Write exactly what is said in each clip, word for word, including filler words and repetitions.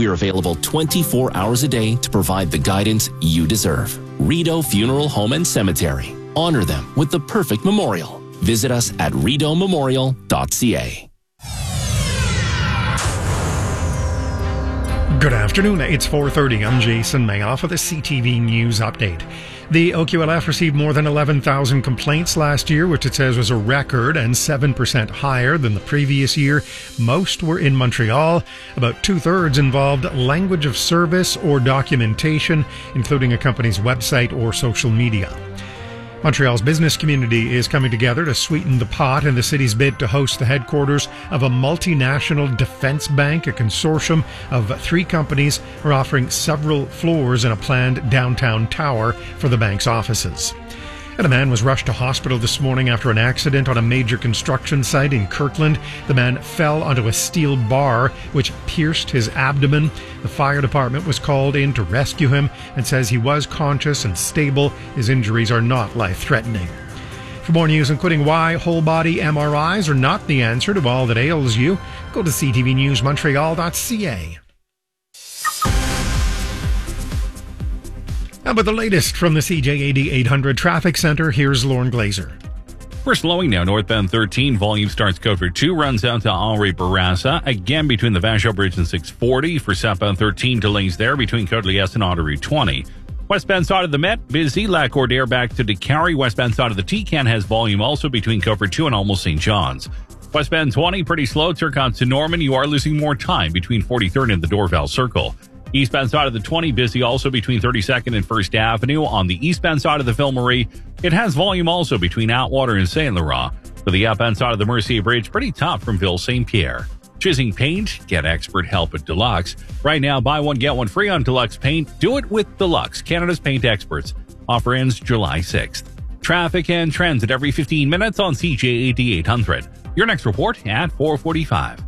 We are available twenty-four hours a day to provide the guidance you deserve. Rideau Funeral Home and Cemetery. Honor them with the perfect memorial. Visit us at rideau memorial dot c a. Good afternoon. It's four thirty. I'm Jason Mayoff for the C T V News Update. The O Q L F received more than eleven thousand complaints last year, which it says was a record and seven percent higher than the previous year. Most were in Montreal. About two-thirds involved language of service or documentation, including a company's website or social media. Montreal's business community is coming together to sweeten the pot in the city's bid to host the headquarters of a multinational defense bank. A consortium of three companies are offering several floors in a planned downtown tower for the bank's offices. And a man was rushed to hospital this morning after an accident on a major construction site in Kirkland. The man fell onto a steel bar, which pierced his abdomen. The fire department was called in to rescue him and says he was conscious and stable. His injuries are not life-threatening. For more news, including why whole-body M R Is are not the answer to all that ails you, go to c t v news montreal dot c a. Now, but the latest from the C J A D eight hundred Traffic Center, here's Lauren Glazer. We're slowing now. Northbound thirteen, volume starts code for two, runs out to Henri Bourassa. Again, between the Vachon Bridge and six forty. For southbound thirteen, delays there between Côte-Liesse and Autoroute twenty. Westbound side of the Met, busy. Lac-Cordaire back to DeCarry. Westbound side of the T-Can has volume also between code for two and almost Saint John's. Westbound twenty, pretty slow. Turcotte to Norman, you are losing more time between forty-third and the Dorval Circle. Eastbound side of the twenty, busy also between thirty-second and first Avenue. On the eastbound side of the Ville Marie, it has volume also between Atwater and Saint Laurent. For the outbound side of the Mercier Bridge, pretty tough from Ville Saint Pierre. Choosing paint? Get expert help at Deluxe. Right now, buy one, get one free on Deluxe paint. Do it with Deluxe, Canada's paint experts. Offer ends July sixth. Traffic and transit every fifteen minutes on C J A D eight hundred. Your next report at four forty-five.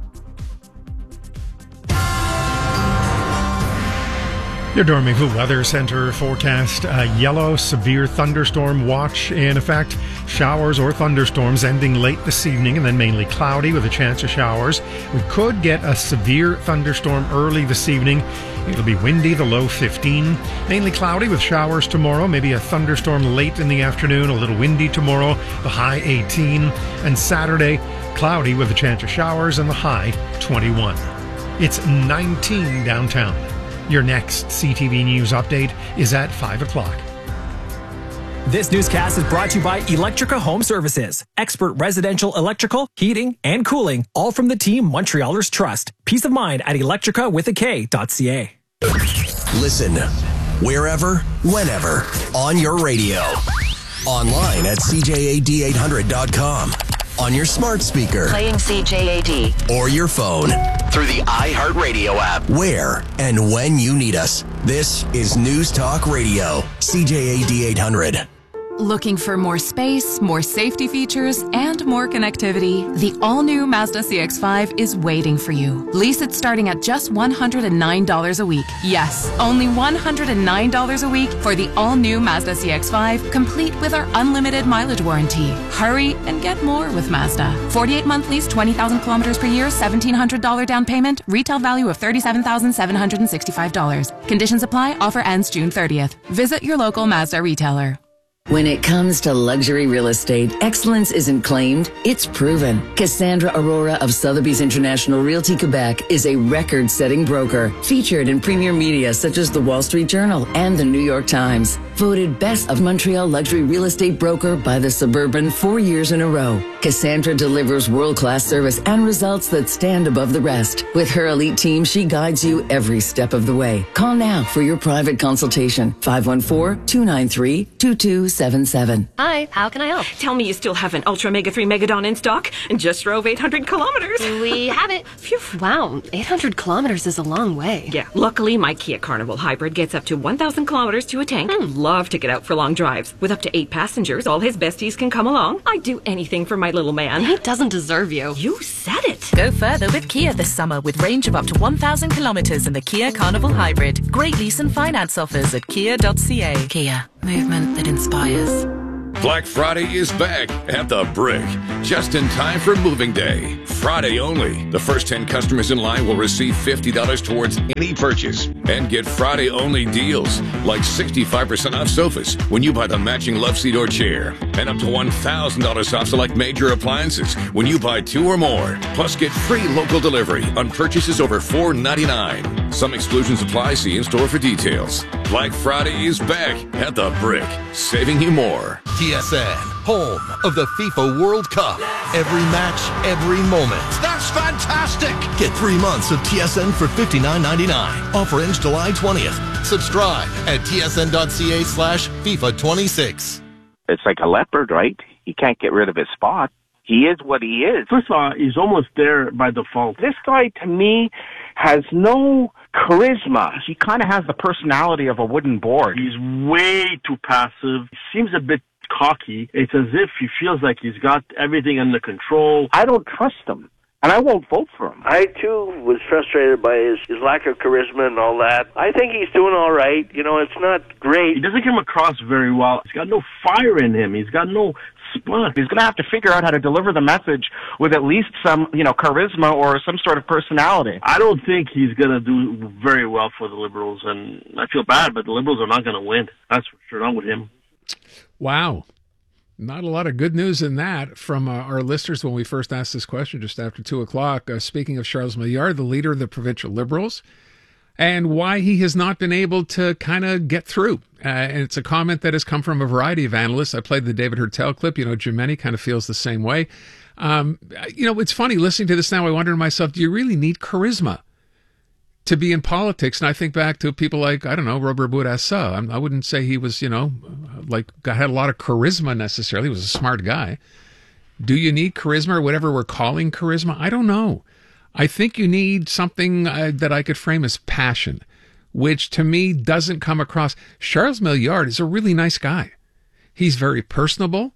Your Dormez-vous Weather Center forecast a yellow severe thunderstorm watch in effect. Showers or thunderstorms ending late this evening and then mainly cloudy with a chance of showers. We could get a severe thunderstorm early this evening. It'll be windy, the low fifteen. Mainly cloudy with showers tomorrow. Maybe a thunderstorm late in the afternoon. A little windy tomorrow, the high eighteen. And Saturday, cloudy with a chance of showers and the high twenty-one. It's nineteen downtown. Your next C T V News update is at five o'clock. This newscast is brought to you by Electrica Home Services. Expert residential electrical, heating, and cooling, all from the team Montrealers trust. Peace of mind at electrica with a K dot c a. Listen wherever, whenever, on your radio. Online at c j a d eight hundred dot com. On your smart speaker. Playing C J A D. Or your phone. Through the iHeartRadio app. Where and when you need us. This is News Talk Radio. C J A D eight hundred. Looking for more space, more safety features, and more connectivity? The all-new Mazda C X five is waiting for you. Lease it starting at just one hundred nine dollars a week. Yes, only one hundred nine dollars a week for the all-new Mazda C X five, complete with our unlimited mileage warranty. Hurry and get more with Mazda. forty-eight month lease, twenty thousand kilometers per year, seventeen hundred dollars down payment, retail value of thirty-seven thousand seven hundred sixty-five dollars. Conditions apply. Offer ends June thirtieth. Visit your local Mazda retailer. When it comes to luxury real estate, excellence isn't claimed, it's proven. Cassandra Aurora of Sotheby's International Realty Quebec is a record-setting broker, featured in premier media such as the Wall Street Journal and the New York Times. Voted Best of Montreal Luxury Real Estate Broker by the Suburban four years in a row. Cassandra delivers world-class service and results that stand above the rest. With her elite team, she guides you every step of the way. Call now for your private consultation. five one four, two nine three, two two seven seven. Hi, how can I help? Tell me you still have an Ultra Mega three Megadon in stock and just drove eight hundred kilometers. We have it. Phew. Wow, eight hundred kilometers is a long way. Yeah, luckily my Kia Carnival Hybrid gets up to one thousand kilometers to a tank. Mm. Love to get out for long drives. With up to eight passengers, all his besties can come along. I'd do anything for my little man. He doesn't deserve you. You said it. Go further with Kia this summer with range of up to one thousand kilometers in the Kia Carnival Hybrid. Great lease and finance offers at kia dot c a. Kia, movement that inspires. Black Friday is back at the Brick, just in time for moving day. Friday only. The first ten customers in line will receive fifty dollars towards any purchase and get Friday only deals like sixty-five percent off sofas when you buy the matching love seat or chair, and up to one thousand dollars off select major appliances when you buy two or more. Plus, get free local delivery on purchases over four ninety-nine. Some exclusions apply. See in store for details. Black Friday is back at the Brick, saving you more. T S N, home of the FIFA World Cup. Every match, every moment. That's fantastic! Get three months of T S N for fifty-nine ninety-nine. Offer ends July twentieth. Subscribe at tsn.ca slash FIFA 26. It's like a leopard, right? He can't get rid of his spot. He is what he is. First of all, he's almost there by default. This guy, to me, has no charisma. He kind of has the personality of a wooden board. He's way too passive. He seems a bit cocky. It's as if he feels like he's got everything under control. I don't trust him, and I won't vote for him. I, too, was frustrated by his, his lack of charisma and all that. I think he's doing all right. You know, it's not great. He doesn't come across very well. He's got no fire in him. He's got no spunk. He's going to have to figure out how to deliver the message with at least some, you know, charisma or some sort of personality. I don't think he's going to do very well for the Liberals, and I feel bad, but the Liberals are not going to win. That's for sure, not with him. Wow. Not a lot of good news in that from uh, our listeners when we first asked this question just after two o'clock. Uh, speaking of Charles Milliard, the leader of the provincial Liberals, and why he has not been able to kind of get through. Uh, and it's a comment that has come from a variety of analysts. I played the David Hertel clip. You know, Jimeni kind of feels the same way. Um, you know, it's funny listening to this now. I wonder to myself, do you really need charisma to be in politics? And I think back to people like, I don't know, Robert Bourassa. I wouldn't say he was, you know, like had a lot of charisma necessarily. He was a smart guy. Do you need charisma or whatever we're calling charisma? I don't know. I think you need something uh, that I could frame as passion, which to me doesn't come across. Charles Milliard is a really nice guy. He's very personable,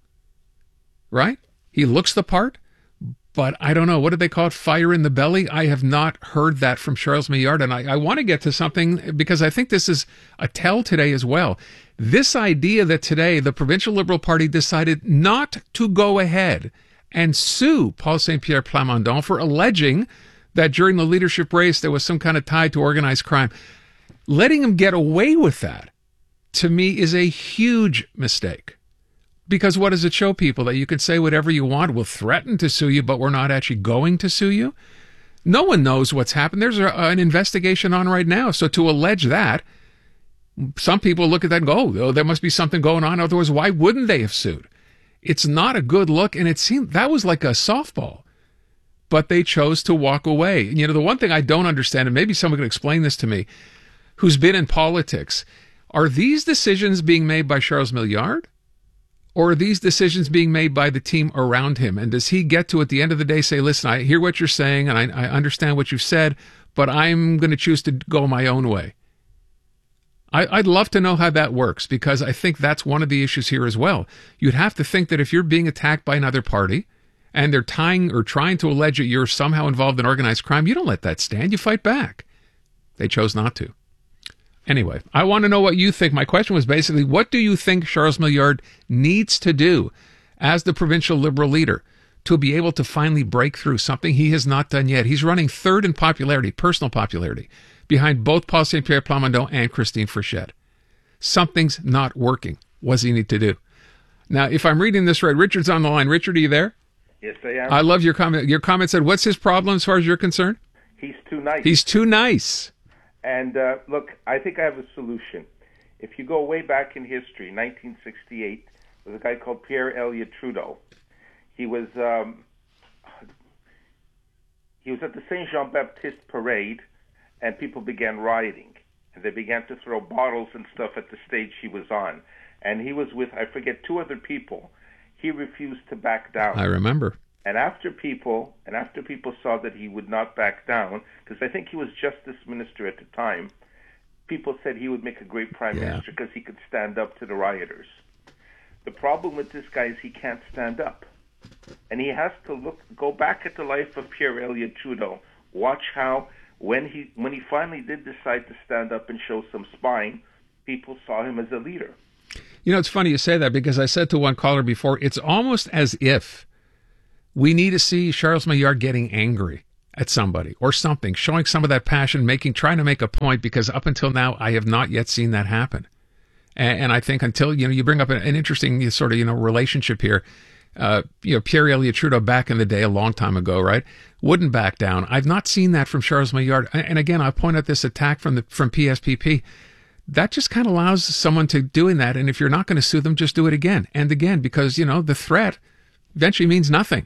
right? He looks the part. But I don't know. What did they call it? Fire in the belly? I have not heard that from Charles Milliard. And I, I want to get to something because I think this is a tell today as well. This idea that today the Provincial Liberal Party decided not to go ahead and sue Paul Saint-Pierre Plamondon for alleging that during the leadership race there was some kind of tie to organized crime. Letting him get away with that, to me, is a huge mistake. Because what does it show people? That you can say whatever you want, we'll threaten to sue you, but we're not actually going to sue you? No one knows what's happened. There's a, an investigation on right now. So to allege that, some people look at that and go, oh, there must be something going on. Otherwise, why wouldn't they have sued? It's not a good look, and it seemed that was like a softball. But they chose to walk away. You know, the one thing I don't understand, and maybe someone can explain this to me, who's been in politics, are these decisions being made by Charles Milliard? Or are these decisions being made by the team around him? And does he get to, at the end of the day, say, listen, I hear what you're saying, and I, I understand what you've said, but I'm going to choose to go my own way? I, I'd love to know how that works, because I think that's one of the issues here as well. You'd have to think that if you're being attacked by another party, and they're tying or trying to allege that you're somehow involved in organized crime, you don't let that stand. You fight back. They chose not to. Anyway, I want to know what you think. My question was basically, what do you think Charles Milliard needs to do as the provincial Liberal leader to be able to finally break through something he has not done yet? He's running third in popularity, personal popularity, behind both Paul Saint-Pierre Plamondon and Christine Frechette. Something's not working. What does he need to do? Now, if I'm reading this right, Richard's on the line. Richard, are you there? Yes, I am. I love your comment. Your comment said, what's his problem as far as you're concerned? He's too nice. He's too nice. And uh, look, I think I have a solution. If you go way back in history, nineteen sixty-eight, there was a guy called Pierre Elliott Trudeau. He was um, he was at the Saint Jean Baptiste parade, and people began rioting, and they began to throw bottles and stuff at the stage he was on. And he was with, I forget, two other people. He refused to back down. I remember. And after people, and after people saw that he would not back down, because I think he was justice minister at the time, people said he would make a great prime yeah. minister because he could stand up to the rioters. The problem with this guy is he can't stand up, and he has to look, go back at the life of Pierre Elliott Trudeau. Watch how when he when he finally did decide to stand up and show some spine, people saw him as a leader. You know, it's funny you say that because I said to one caller before, it's almost as if we need to see Charles Maillard getting angry at somebody or something, showing some of that passion, making, trying to make a point, because up until now, I have not yet seen that happen. And, and I think until, you know, you bring up an, an interesting sort of, you know, relationship here. Uh, you know, Pierre Elliott Trudeau back in the day, a long time ago, right, wouldn't back down. I've not seen that from Charles Maillard. And again, I point out this attack from the from P S P P. That just kind of allows someone to doing that. And if you're not going to sue them, just do it again and again, because, you know, the threat eventually means nothing.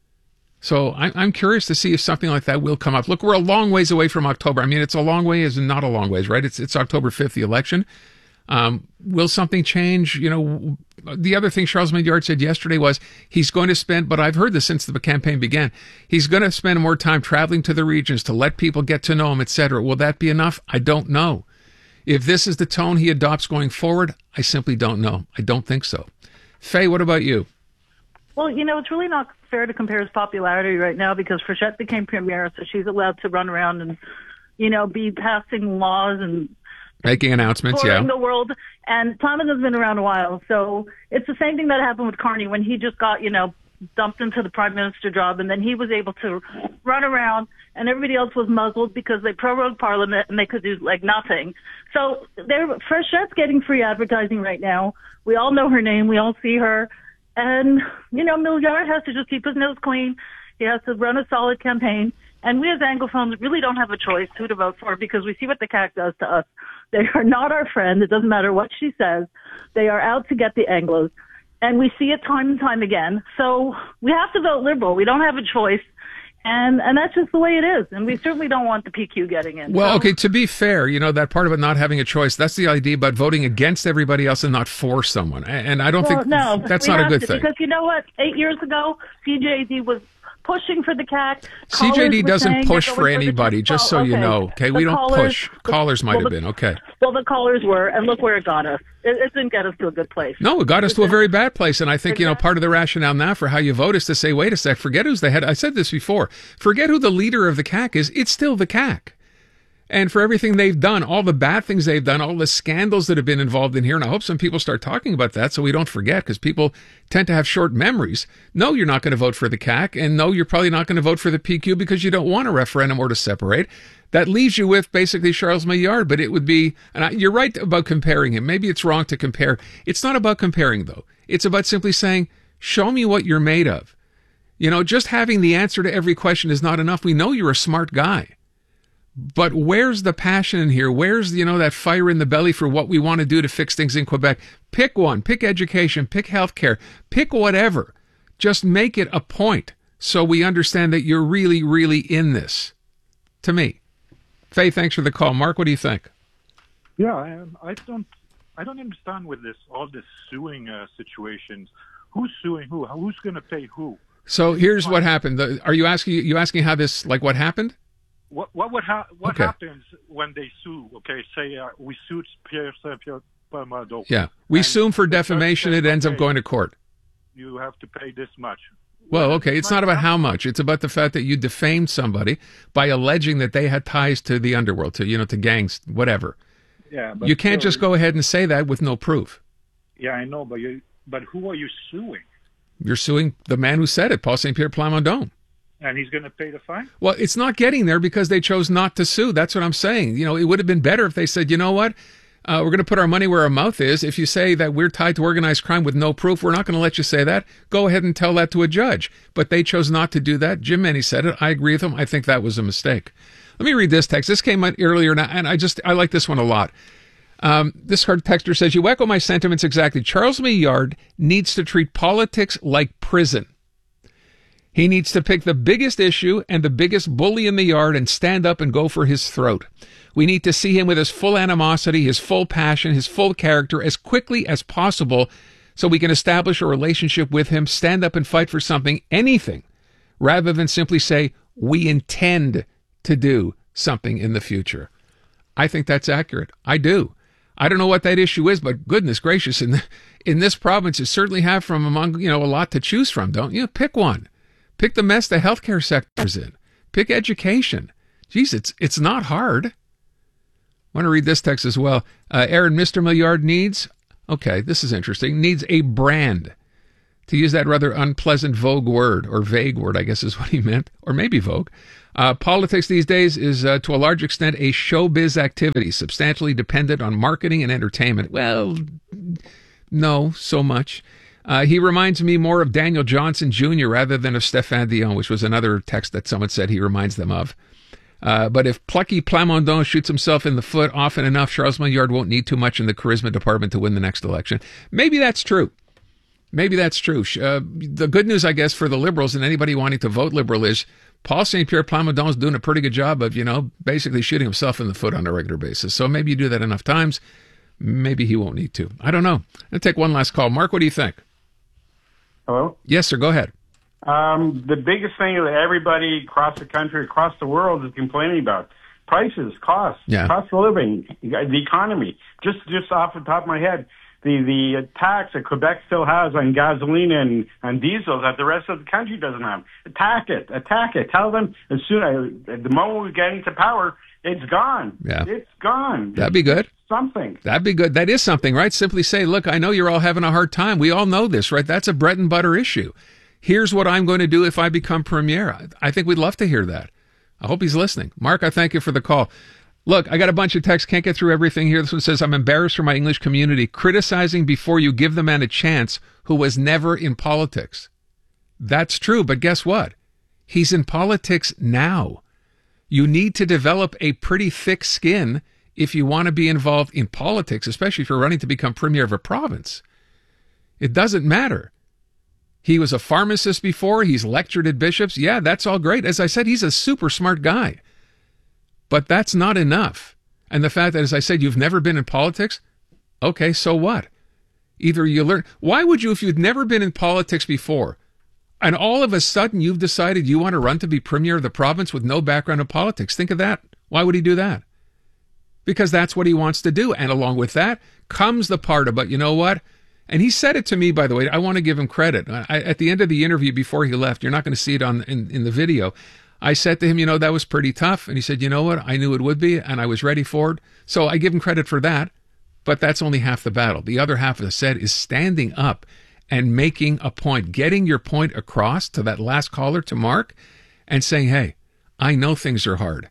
So I, I'm curious to see if something like that will come up. Look, we're a long ways away from October. I mean, it's a long way is not a long ways, right? It's it's October fifth, the election. Um, will something change? You know, the other thing Charles Maillard said yesterday was he's going to spend, but I've heard this since the campaign began, he's going to spend more time traveling to the regions to let people get to know him, et cetera. Will that be enough? I don't know. If this is the tone he adopts going forward, I simply don't know. I don't think so. Faye, what about you? Well, you know, it's really not fair to compare his popularity right now because Frechette became premier, so she's allowed to run around and, you know, be passing laws and making announcements, yeah. In the world, and Plamondon's been around a while, so it's the same thing that happened with Carney when he just got, you know, dumped into the prime minister job, and then he was able to run around, and everybody else was muzzled because they prorogued Parliament and they could do like nothing. So they're Frechette's getting free advertising right now. We all know her name, we all see her, and you know, Maillard has to just keep his nose clean. He has to run a solid campaign. And we as Anglophones really don't have a choice who to vote for because we see what the C A Q does to us. They are not our friend. It doesn't matter what she says. They are out to get the Anglos. And we see it time and time again. So we have to vote Liberal. We don't have a choice. And and that's just the way it is. And we certainly don't want the P Q getting in. Well, so, okay, to be fair, you know, that part of it not having a choice, that's the idea about voting against everybody else and not for someone. And I don't well, think no, that's we not a have good to, thing. Because you know what? Eight years ago, C J A D was pushing for the C A C. C J D doesn't push for anybody, for just so well, okay. you know. Okay, we the don't callers, push. Callers might well, have the, been, okay. Well, the callers were, and look where it got us. It, it didn't get us to a good place. No, it got us to a very bad place, and I think, you know, part of the rationale now for how you vote is to say, wait a sec, forget who's the head. I said this before. Forget who the leader of the C A C is. It's still the C A C. And for everything they've done, all the bad things they've done, all the scandals that have been involved in here, and I hope some people start talking about that so we don't forget, because people tend to have short memories. No, you're not going to vote for the C A C, and no, you're probably not going to vote for the P Q because you don't want a referendum or to separate. That leaves you with basically Charles Maillard, but it would be, and I, you're right about comparing him. Maybe it's wrong to compare. It's not about comparing, though. It's about simply saying, show me what you're made of. You know, just having the answer to every question is not enough. We know you're a smart guy. But where's the passion in here? Where's, you know, that fire in the belly for what we want to do to fix things in Quebec? Pick one. Pick education. Pick healthcare. Pick whatever. Just make it a point so we understand that you're really, really in this. To me. Faye, thanks for the call. Mark, what do you think? Yeah, I, I don't I don't understand with this, all this suing uh, situations. Who's suing who? Who's going to pay who? So here's what happened. The, are you asking, you asking how this, like what happened? What what would ha- what okay. happens when they sue? Okay, say uh, we sued Pierre Saint-Pierre Plamondon. Yeah, we sue him for defamation. It ends up going to court. You have to pay this much. Well, okay, it's not about how much. It's about the fact that you defamed somebody by alleging that they had ties to the underworld, to, you know, to gangs, whatever. Yeah, but you can't still, just go ahead and say that with no proof. Yeah, I know, but you, but who are you suing? You're suing the man who said it, Paul Saint-Pierre Plamondon. And he's going to pay the fine? Well, it's not getting there because they chose not to sue. That's what I'm saying. You know, it would have been better if they said, you know what, uh, we're going to put our money where our mouth is. If you say that we're tied to organized crime with no proof, we're not going to let you say that. Go ahead and tell that to a judge. But they chose not to do that. Jim Many said it. I agree with him. I think that was a mistake. Let me read this text. This came out earlier, and I just, I like this one a lot. Um, this hard texter says, you echo my sentiments exactly. Charles Maillard needs to treat politics like prison. He needs to pick the biggest issue and the biggest bully in the yard and stand up and go for his throat. We need to see him with his full animosity, his full passion, his full character as quickly as possible so we can establish a relationship with him, stand up and fight for something, anything, rather than simply say, we intend to do something in the future. I think that's accurate. I do. I don't know what that issue is, but goodness gracious, in, the, in this province, you certainly have from among, you know, a lot to choose from, don't you? Pick one. Pick the mess the healthcare sector's in. Pick education. Geez, it's it's not hard. I want to read this text as well. Uh, Aaron, Mister Maillard needs Okay, this is interesting. Needs a brand. To use that rather unpleasant vogue word, or vague word, I guess is what he meant, or maybe vogue. Uh, politics these days is, uh, to a large extent, a showbiz activity, substantially dependent on marketing and entertainment. Well, no, so much. Uh, he reminds me more of Daniel Johnson Junior rather than of Stéphane Dion, which was another text that someone said he reminds them of. Uh, but if plucky Plamondon shoots himself in the foot often enough, Charles Maillard won't need too much in the charisma department to win the next election. Maybe that's true. Maybe that's true. Uh, the good news, I guess, for the Liberals and anybody wanting to vote Liberal is Paul Saint Pierre Plamondon's doing a pretty good job of, you know, basically shooting himself in the foot on a regular basis. So maybe you do that enough times, maybe he won't need to. I don't know. I'll take one last call. Mark, what do you think? Hello? Yes, sir. Go ahead. Um, the biggest thing that everybody across the country, across the world is complaining about. Prices, costs, yeah. cost of living, the economy. Just just off the top of my head, the the tax that Quebec still has on gasoline and on diesel that the rest of the country doesn't have. Attack it, attack it. Tell them as soon as the moment we get into power, it's gone. Yeah. It's gone. That'd be good. Something. That'd be good. That is something, right? Simply say, look, I know you're all having a hard time. We all know this, right? That's a bread and butter issue. Here's what I'm going to do if I become premier. I think we'd love to hear that. I hope he's listening. Mark, I thank you for the call. Look, I got a bunch of texts. Can't get through everything here. This one says, I'm embarrassed for my English community. Criticizing before you give the man a chance who was never in politics. That's true, but guess what? He's in politics now. You need to develop a pretty thick skin if you want to be involved in politics, especially if you're running to become premier of a province. It doesn't matter. He was a pharmacist before. He's lectured at bishops. Yeah, that's all great. As I said, he's a super smart guy. But that's not enough. And the fact that, as I said, you've never been in politics, okay, so what? Either you learn... Why would you, if you'd never been in politics before, and all of a sudden you've decided you want to run to be premier of the province with no background in politics? Think of that. Why would he do that? Because that's what he wants to do. And along with that comes the part about, you know what? And he said it to me, by the way. I want to give him credit. I, at the end of the interview before he left, you're not going to see it on in, in the video, I said to him, you know, that was pretty tough. And he said, you know what? I knew it would be, and I was ready for it. So I give him credit for that. But that's only half the battle. The other half, as I said, is standing up and making a point, getting your point across to that last caller, to Mark, and saying, hey, I know things are hard.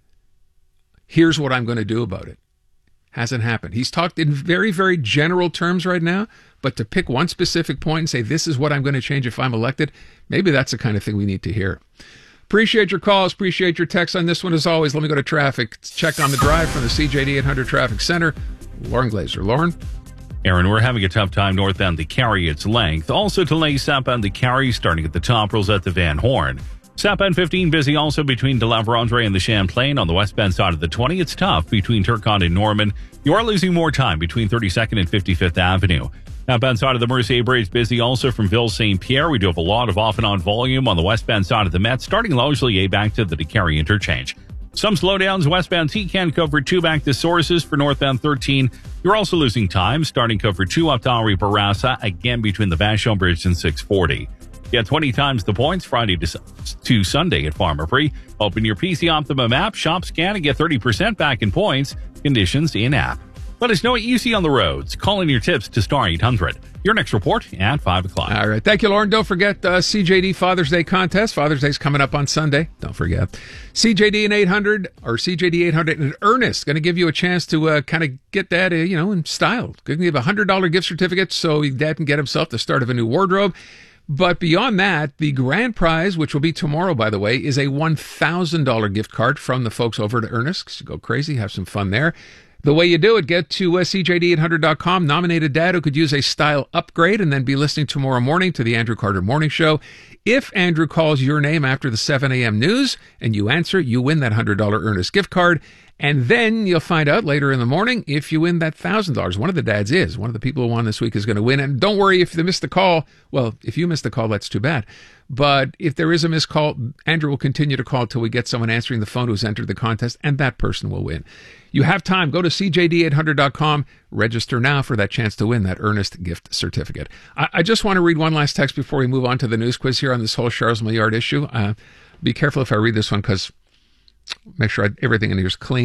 Here's what I'm going to do about it. Hasn't happened. He's talked in very, very general terms right now, but to pick one specific point and say, this is what I'm going to change if I'm elected, maybe that's the kind of thing we need to hear. Appreciate your calls. Appreciate your texts on this one. As always, let me go to traffic. Check on the drive from the C J D eight hundred Traffic Center. Lauren Glazer. Lauren? Aaron, we're having a tough time northbound to carry its length. Also delays southbound to carry, starting at the top rails at the Van Horn. Southbound fifteen busy also between De La Vérendrye and the Champlain. On the westbound side of the twenty, it's tough between Turcotte and Norman. You are losing more time between thirty-second and fifty-fifth Avenue. Outbound side of the Mercier Bridge busy also from Ville Saint Pierre. We do have a lot of off and on volume on the westbound side of the Met, starting largely back to the DeCarry interchange. Some slowdowns westbound T C A N cover two back to sources for northbound thirteen. You're also losing time starting cover two up to Henri Bourassa, again between the Vachon Bridge and six forty. Get twenty times the points Friday to, to Sunday at Pharma Free. Open your P C Optimum app, shop, scan, and get thirty percent back in points. Conditions in app. Let us know what you see on the roads. Call in your tips to star eight hundred. Your next report at five o'clock. All right. Thank you, Lauren. Don't forget uh, C J D Father's Day contest. Father's Day's coming up on Sunday. Don't forget. C J D and eight hundred, or C J D eight hundred and Ernest, going to give you a chance to uh, kind of get that, uh, you know, in style. Going to give a one hundred dollars gift certificate so Dad can get himself the start of a new wardrobe. But beyond that, the grand prize, which will be tomorrow, by the way, is a one thousand dollars gift card from the folks over at Ernest. Go crazy, have some fun there. The way you do it, get to uh, C J D eight hundred dot com, nominate a dad who could use a style upgrade, and then be listening tomorrow morning to the Andrew Carter Morning Show. If Andrew calls your name after the seven a.m. news and you answer, you win that one hundred dollars Ernest gift card. And then you'll find out later in the morning if you win that one thousand dollars. One of the dads is. One of the people who won this week is going to win. And don't worry if you missed the call. Well, if you missed the call, that's too bad. But if there is a missed call, Andrew will continue to call until we get someone answering the phone who's entered the contest, and that person will win. You have time. Go to C J D eight hundred dot com. Register now for that chance to win that Ernest gift certificate. I, I just want to read one last text before we move on to the news quiz here on this whole Charles Maillard issue. Uh, be careful if I read this one, because make sure I, everything in here is clean.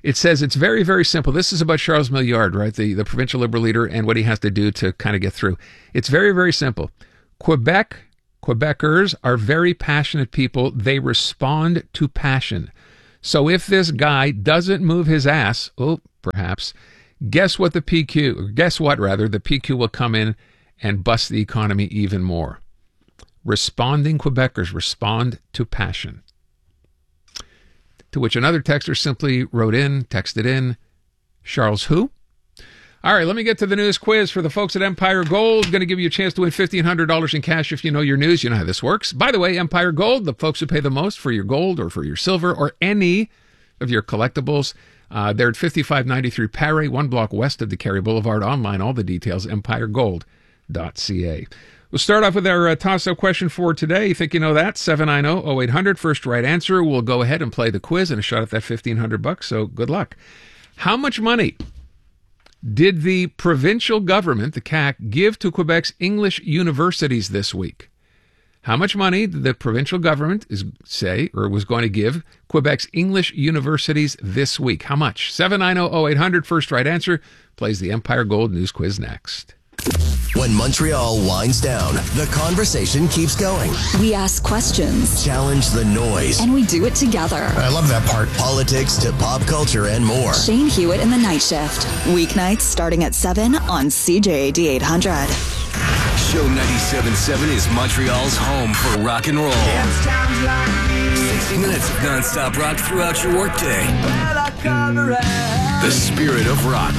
It says it's very, very simple. This is about Charles Milliard, right? The, the provincial Liberal leader and what he has to do to kind of get through. It's very, very simple. Quebec, Quebecers are very passionate people. They respond to passion. So if this guy doesn't move his ass, oh, perhaps, guess what the P Q, guess what rather, the P Q will come in and bust the economy even more. Responding Quebecers respond to passion. To which another texter simply wrote in, texted in, Charles who? All right, let me get to the news quiz for the folks at Empire Gold. Going to give you a chance to win fifteen hundred dollars in cash if you know your news. You know how this works. By the way, Empire Gold, the folks who pay the most for your gold or for your silver or any of your collectibles, uh, they're at fifty-five ninety-three Paré, one block west of the Carey Boulevard. Online, all the details, empire gold dot c a. We'll start off with our uh, toss-up question for today. You think you know that? seven nine zero, zero eight hundred. First right answer. We'll go ahead and play the quiz and a shot at that fifteen hundred bucks, so good luck. How much money did the provincial government, the C A C, give to Quebec's English universities this week? How much money did the provincial government is say, or was going to give Quebec's English universities this week? How much? seven nine zero, zero eight hundred. First right answer. Plays the Empire Gold News Quiz next. When Montreal winds down, the conversation keeps going. We ask questions. Challenge the noise. And we do it together. I love that part. Politics to pop culture and more. Shane Hewitt in the Night Shift. Weeknights starting at seven on C J A D eight hundred. Show ninety-seven point seven is Montreal's home for rock and roll. sixty minutes of non-stop rock throughout your workday. The spirit of rock.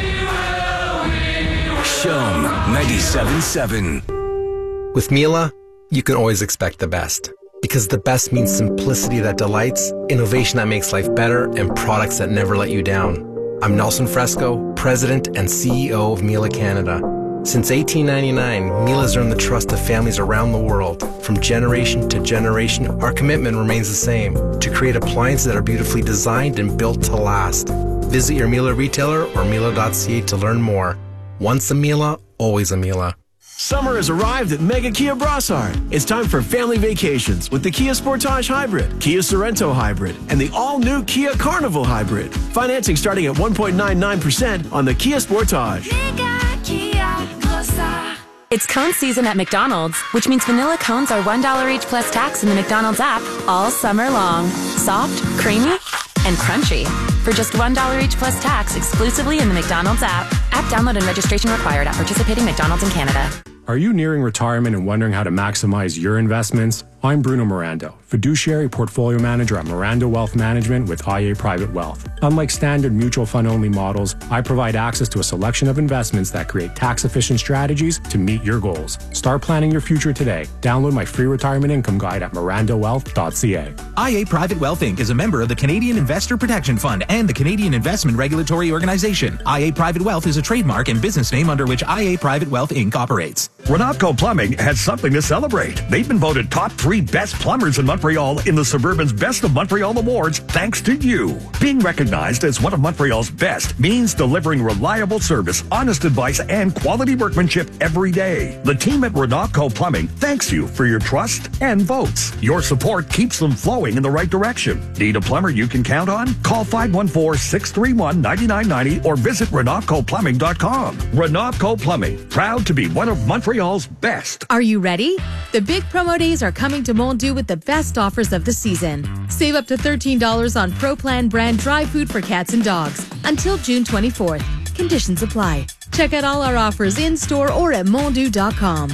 Show ninety-seven point seven. With Miele, you can always expect the best. Because the best means simplicity that delights, innovation that makes life better, and products that never let you down. I'm Nelson Fresco, President and C E O of Miele Canada. Since eighteen ninety-nine, Miele has earned the trust of families around the world. From generation to generation, our commitment remains the same, to create appliances that are beautifully designed and built to last. Visit your Miele retailer or miele dot c a to learn more. Once a Miele, always a Miele. Summer has arrived at Mega Kia Brossard. It's time for family vacations with the Kia Sportage Hybrid, Kia Sorento Hybrid, and the all-new Kia Carnival Hybrid. Financing starting at one point nine nine percent on the Kia Sportage. Mega Kia Brossard. It's cone season at McDonald's, which means vanilla cones are one dollar each plus tax in the McDonald's app all summer long. Soft, creamy, and crunchy. For just one dollar each plus tax exclusively in the McDonald's app. App download and registration required at participating McDonald's in Canada. Are you nearing retirement and wondering how to maximize your investments? I'm Bruno Mirando, fiduciary portfolio manager at Mirando Wealth Management with I A Private Wealth. Unlike standard mutual fund-only models, I provide access to a selection of investments that create tax-efficient strategies to meet your goals. Start planning your future today. Download my free retirement income guide at mirando wealth dot c a. I A Private Wealth Incorporated is a member of the Canadian Investor Protection Fund and the Canadian Investment Regulatory Organization. I A Private Wealth is a trademark and business name under which I A Private Wealth Incorporated operates. Renatco Plumbing has something to celebrate. They've been voted top three best plumbers in Montreal in the Suburban's Best of Montreal Awards thanks to you. Being recognized as one of Montreal's best means delivering reliable service, honest advice, and quality workmanship every day. The team at Renatco Plumbing thanks you for your trust and votes. Your support keeps them flowing in the right direction. Need a plumber you can count on? Call five one four, six three one, nine nine nine zero or visit renatco plumbing dot com. Renatco Plumbing, proud to be one of Montreal's best. Are you ready? The big promo days are coming to Mondu with the best offers of the season. Save up to thirteen dollars on Pro Plan brand dry food for cats and dogs until June twenty-fourth. Conditions apply. Check out all our offers in-store or at mondu dot com.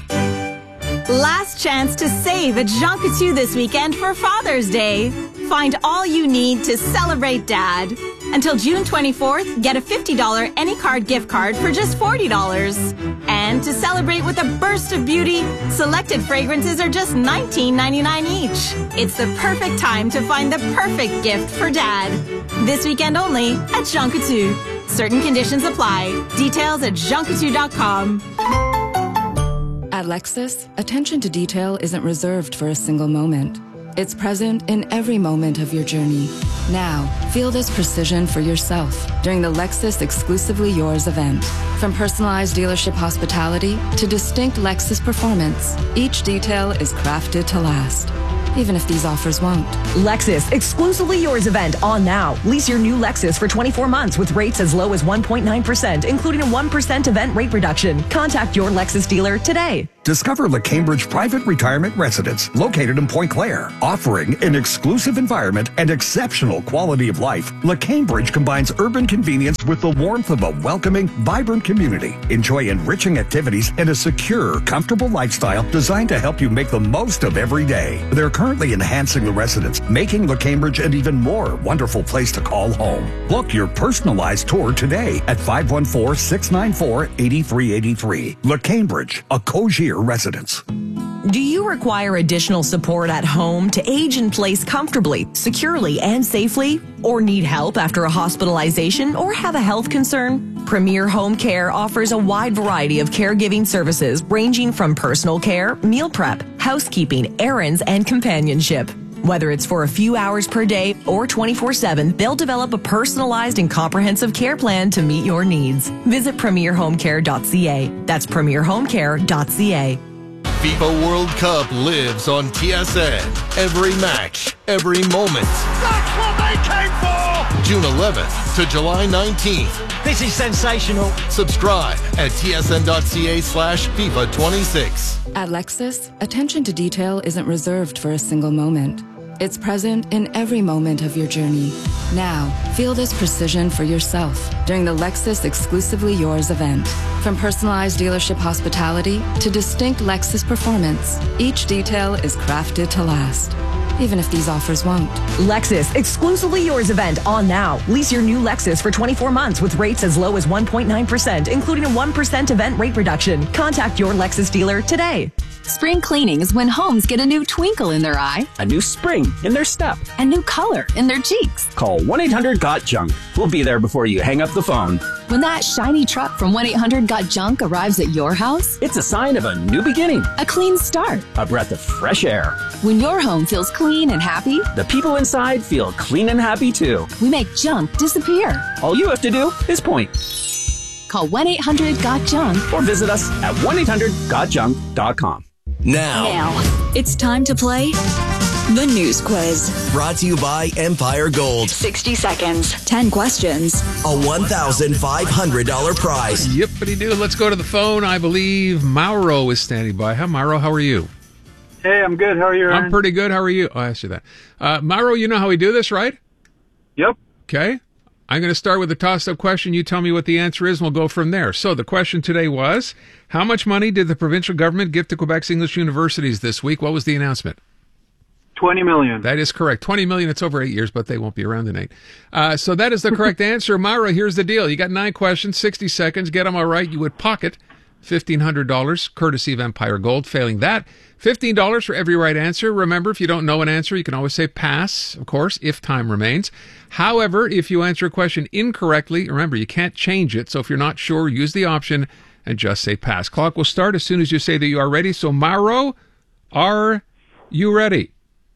Last chance to save at Jean Coutu this weekend for Father's Day. Find all you need to celebrate Dad. Until June twenty-fourth, get a fifty dollars AnyCard gift card for just forty dollars. And to celebrate with a burst of beauty, selected fragrances are just nineteen ninety-nine each. It's the perfect time to find the perfect gift for Dad. This weekend only at Jean Coutu. Certain conditions apply. Details at jean coutu dot com. At Lexus, attention to detail isn't reserved for a single moment. It's present in every moment of your journey. Now, feel this precision for yourself during the Lexus Exclusively Yours event. From personalized dealership hospitality to distinct Lexus performance, each detail is crafted to last. even if these offers won't. Lexus Exclusively Yours event on now. Lease your new Lexus for twenty-four months with rates as low as one point nine percent, including a one percent event rate reduction. Contact your Lexus dealer today. Discover Le Cambridge Private Retirement Residence, located in Point Claire, offering an exclusive environment and exceptional quality of life. Le Cambridge combines urban convenience with the warmth of a welcoming, vibrant community. Enjoy enriching activities and a secure, comfortable lifestyle designed to help you make the most of every day. They're currently enhancing the residence, making Le Cambridge an even more wonderful place to call home. Book your personalized tour today at five one four, six nine four, eight three eight three. Le Cambridge, a Cogier residence. Do you require additional support at home to age in place comfortably, securely, and safely? Or need help after a hospitalization or have a health concern? Premier Home Care offers a wide variety of caregiving services ranging from personal care, meal prep, housekeeping, errands, and companionship. Whether it's for a few hours per day or twenty-four seven, they'll develop a personalized and comprehensive care plan to meet your needs. Visit premier home care dot c a. That's premier home care dot c a. FIFA World Cup lives on T S N. Every match, every moment. That's what they came for! June eleventh to July nineteenth. This is sensational. Subscribe at t s n dot c a slash FIFA twenty-six. At Lexus, attention to detail isn't reserved for a single moment. It's present in every moment of your journey. Now, feel this precision for yourself during the Lexus Exclusively Yours event. From personalized dealership hospitality to distinct Lexus performance, each detail is crafted to last, even if these offers won't. Lexus Exclusively Yours event on now. Lease your new Lexus for twenty-four months with rates as low as one point nine percent, including a one percent event rate reduction. Contact your Lexus dealer today. Spring cleaning is when homes get a new twinkle in their eye, a new spring in their step, a new color in their cheeks. Call one eight hundred got junk. We'll be there before you hang up the phone. When that shiny truck from one eight hundred got junk arrives at your house, it's a sign of a new beginning, a clean start, a breath of fresh air. When your home feels clean and happy, the people inside feel clean and happy too. We make junk disappear. All you have to do is point. Call one eight hundred got junk or visit us at one eight hundred got junk dot com. Now. Now, it's time to play the news quiz. Brought to you by Empire Gold. sixty seconds, ten questions, a one thousand five hundred dollars prize. Yippity-doo. Let's go to the phone. I believe Mauro is standing by. Hi, Mauro. How are you? Hey, I'm good. How are you, Aaron? I'm pretty good. How are you? Oh, I asked you that. Uh, Mauro, you know how we do this, right? Yep. Okay. I'm going to start with a tossed-up question. You tell me what the answer is, and we'll go from there. So the question today was, how much money did the provincial government give to Quebec's English universities this week? What was the announcement? twenty million. That is correct. twenty million. It's over eight years, but they won't be around in eight. Uh, so that is the correct answer. Mauro, here's the deal. You got nine questions, sixty seconds. Get them all right. You would pocket fifteen hundred dollars, courtesy of Empire Gold. Failing that, fifteen dollars for every right answer. Remember, if you don't know an answer, you can always say pass, of course, if time remains. However, if you answer a question incorrectly, remember, you can't change it. So if you're not sure, use the option and just say pass. Clock will start as soon as you say that you are ready. So, Mauro, are you ready?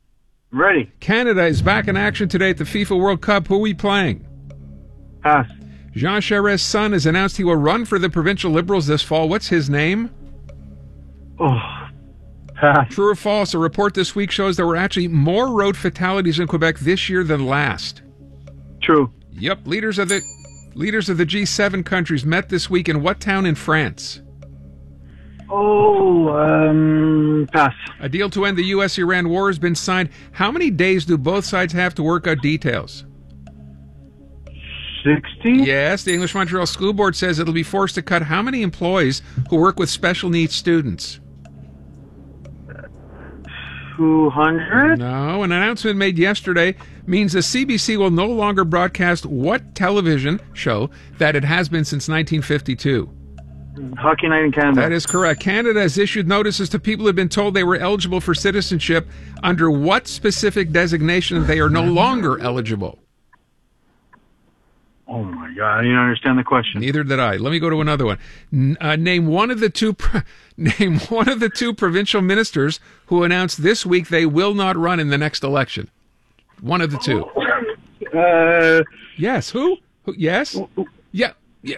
Ready. Canada is back in action today at the FIFA World Cup. Who are we playing? Pass. Jean Charest's son has announced he will run for the provincial Liberals this fall. What's his name? Oh, pass. True or false? A report this week shows there were actually more road fatalities in Quebec this year than last. True. Yep. Leaders of the leaders of the G seven countries met this week in what town in France? Oh, um, pass. A deal to end the U S Iran war has been signed. How many days do both sides have to work out details? sixty? Yes, the English Montreal School Board says it'll be forced to cut how many employees who work with special needs students? two hundred? No, an announcement made yesterday means the C B C will no longer broadcast what television show that it has been since nineteen fifty-two? Hockey Night in Canada. That is correct. Canada has issued notices to people who have been told they were eligible for citizenship under what specific designation they are no longer eligible? Oh my God, I didn't understand the question. Neither did I. Let me go to another one. N- uh, name one of the two. Pro- name one of the two provincial ministers who announced this week they will not run in the next election. One of the two. Uh, yes. Who? Who? Yes. Yeah. Yeah.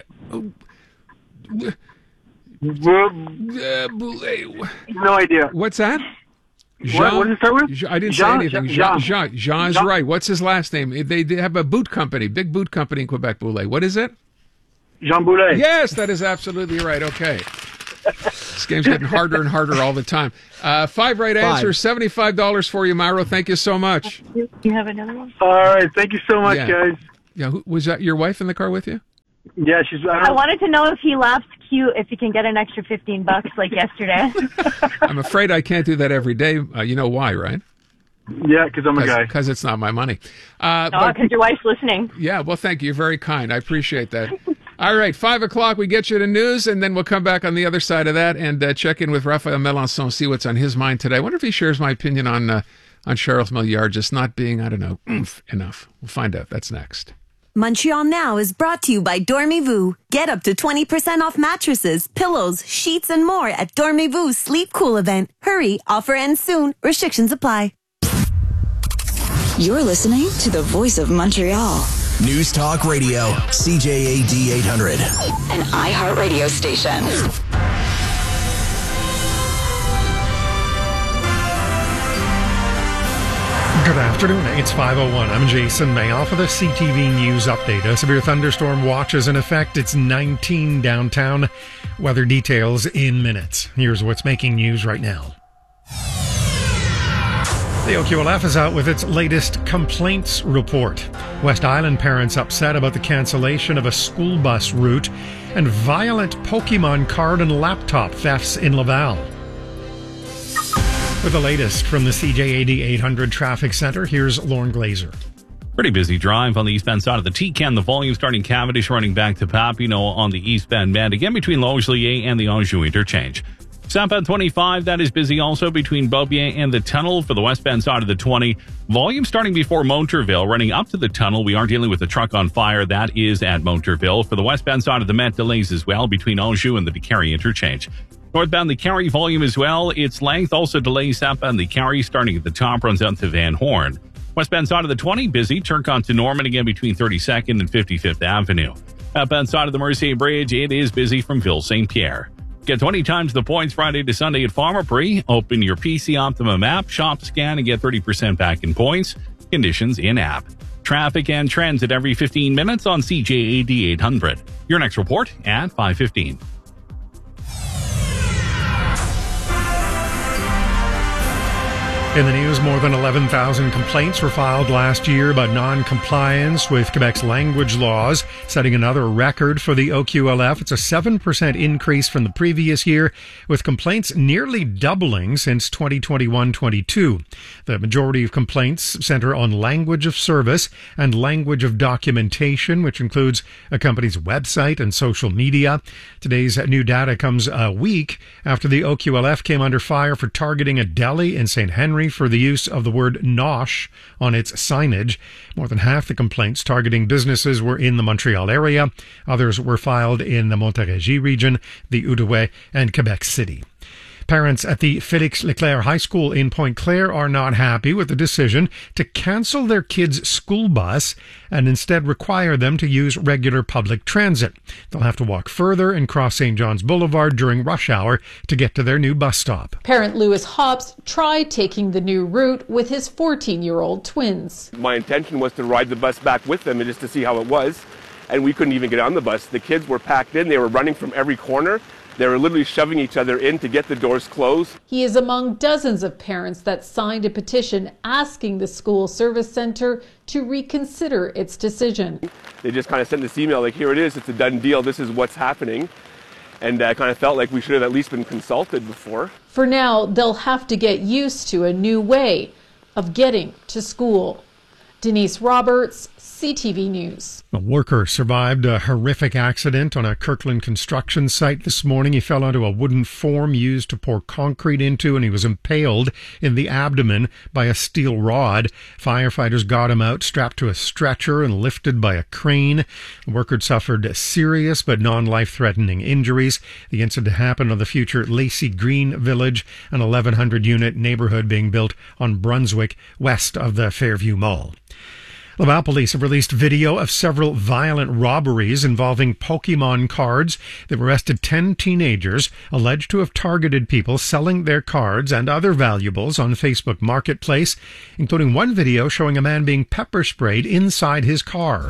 No idea. What's that? Jean, what, what did it start with? Jean, I didn't Jean, say anything. Jean, Jean. Jean, Jean is Jean. right. What's his last name? They, they have a boot company, big boot company in Quebec, Boulay. What is it? Jean Boulet. Yes, that is absolutely right. Okay. This game's getting harder and harder all the time. Uh, five right Five. answers, seventy-five dollars for you, Myro. Thank you so much. You have another one? All right. Thank you so much, Yeah. guys. Yeah, who, was that your wife in the car with you? Yeah, she's. I, I wanted to know if he laughs cute, if he can get an extra fifteen bucks like yesterday. I'm afraid I can't do that every day. Uh, you know why, right? Yeah, because I'm a guy. Because it's not my money. Uh, No, but- because your wife's listening. Yeah, well, thank you. You're very kind. I appreciate that. All right, five o'clock, we get you to news, and then we'll come back on the other side of that and uh, check in with Raphael Melançon, see what's on his mind today. I wonder if he shares my opinion on uh, on Charles Milliard just not being, I don't know, oomph enough. We'll find out. That's next. Montreal Now is brought to you by Dormez-vous. Get up to twenty percent off mattresses, pillows, sheets, and more at Dormez-vous Sleep Cool event. Hurry, offer ends soon. Restrictions apply. You're listening to the voice of Montreal. News Talk Radio, C J A D eight hundred. An iHeartRadio station. Good afternoon. It's five oh one. I'm Jason Mayoff for the C T V News Update. A severe thunderstorm watch is in effect. It's nineteen downtown. Weather details in minutes. Here's what's making news right now. The O Q L F is out with its latest complaints report. West Island parents upset about the cancellation of a school bus route and violent Pokemon card and laptop thefts in Laval. With the latest from the C J A D eight hundred Traffic Center, here's Lauren Glazer. Pretty busy drive on the eastbound side of the T C A N. The volume starting Cavendish running back to Papineau on the eastbound bend. Again between Longueuil and the Anjou interchange. Southbound twenty-five, that is busy also between Beaubien and the tunnel for the westbound side of the twenty. Volume starting before Monterville, running up to the tunnel. We are dealing with a truck on fire. That is at Monterville. For the westbound side of the Met, delays as well between Anjou and the DeCarry interchange. Northbound the Carry volume as well. Its length also delays southbound the Carry starting at the top, runs out to Van Horn. Westbound side of the twenty, busy. Turcon to Norman again between thirty-second and fifty-fifth Avenue. Outbound side of the Mercier Bridge, it is busy from Ville Saint Pierre. Get twenty times the points Friday to Sunday at Pharmaprix. Open your P C Optimum app, shop, scan, and get thirty percent back in points. Conditions in app. Traffic and trends at every fifteen minutes on C J A D eight hundred. Your next report at five fifteen. In the news, more than eleven thousand complaints were filed last year about non-compliance with Quebec's language laws, setting another record for the O Q L F. It's a seven percent increase from the previous year, with complaints nearly doubling since twenty twenty-one twenty-two. The majority of complaints center on language of service and language of documentation, which includes a company's website and social media. Today's new data comes a week after the O Q L F came under fire for targeting a deli in Saint Henry for the use of the word nosh on its signage. More than half the complaints targeting businesses were in the Montreal area. Others were filed in the Montérégie region, the Outaouais, and Quebec City. Parents at the Félix Leclerc High School in Pointe-Claire are not happy with the decision to cancel their kids' school bus and instead require them to use regular public transit. They'll have to walk further and cross Saint John's Boulevard during rush hour to get to their new bus stop. Parent Lewis Hobbs tried taking the new route with his fourteen-year-old twins. My intention was to ride the bus back with them and just to see how it was, and we couldn't even get on the bus. The kids were packed in. They were running from every corner. They were literally shoving each other in to get the doors closed. He is among dozens of parents that signed a petition asking the school service center to reconsider its decision. They just kind of sent this email like, here it is, it's a done deal, this is what's happening. And I kind of felt like we should have at least been consulted before. For now, they'll have to get used to a new way of getting to school. Denise Roberts, C T V News. A worker survived a horrific accident on a Kirkland construction site this morning. He fell onto a wooden form used to pour concrete into, and he was impaled in the abdomen by a steel rod. Firefighters got him out, strapped to a stretcher, and lifted by a crane. The worker suffered serious but non-life-threatening injuries. The incident happened on the future Lacey Green Village, an eleven hundred unit neighborhood being built on Brunswick, west of the Fairview Mall. Laval police have released video of several violent robberies involving Pokemon cards. They've arrested ten teenagers alleged to have targeted people selling their cards and other valuables on Facebook Marketplace, including one video showing a man being pepper sprayed inside his car.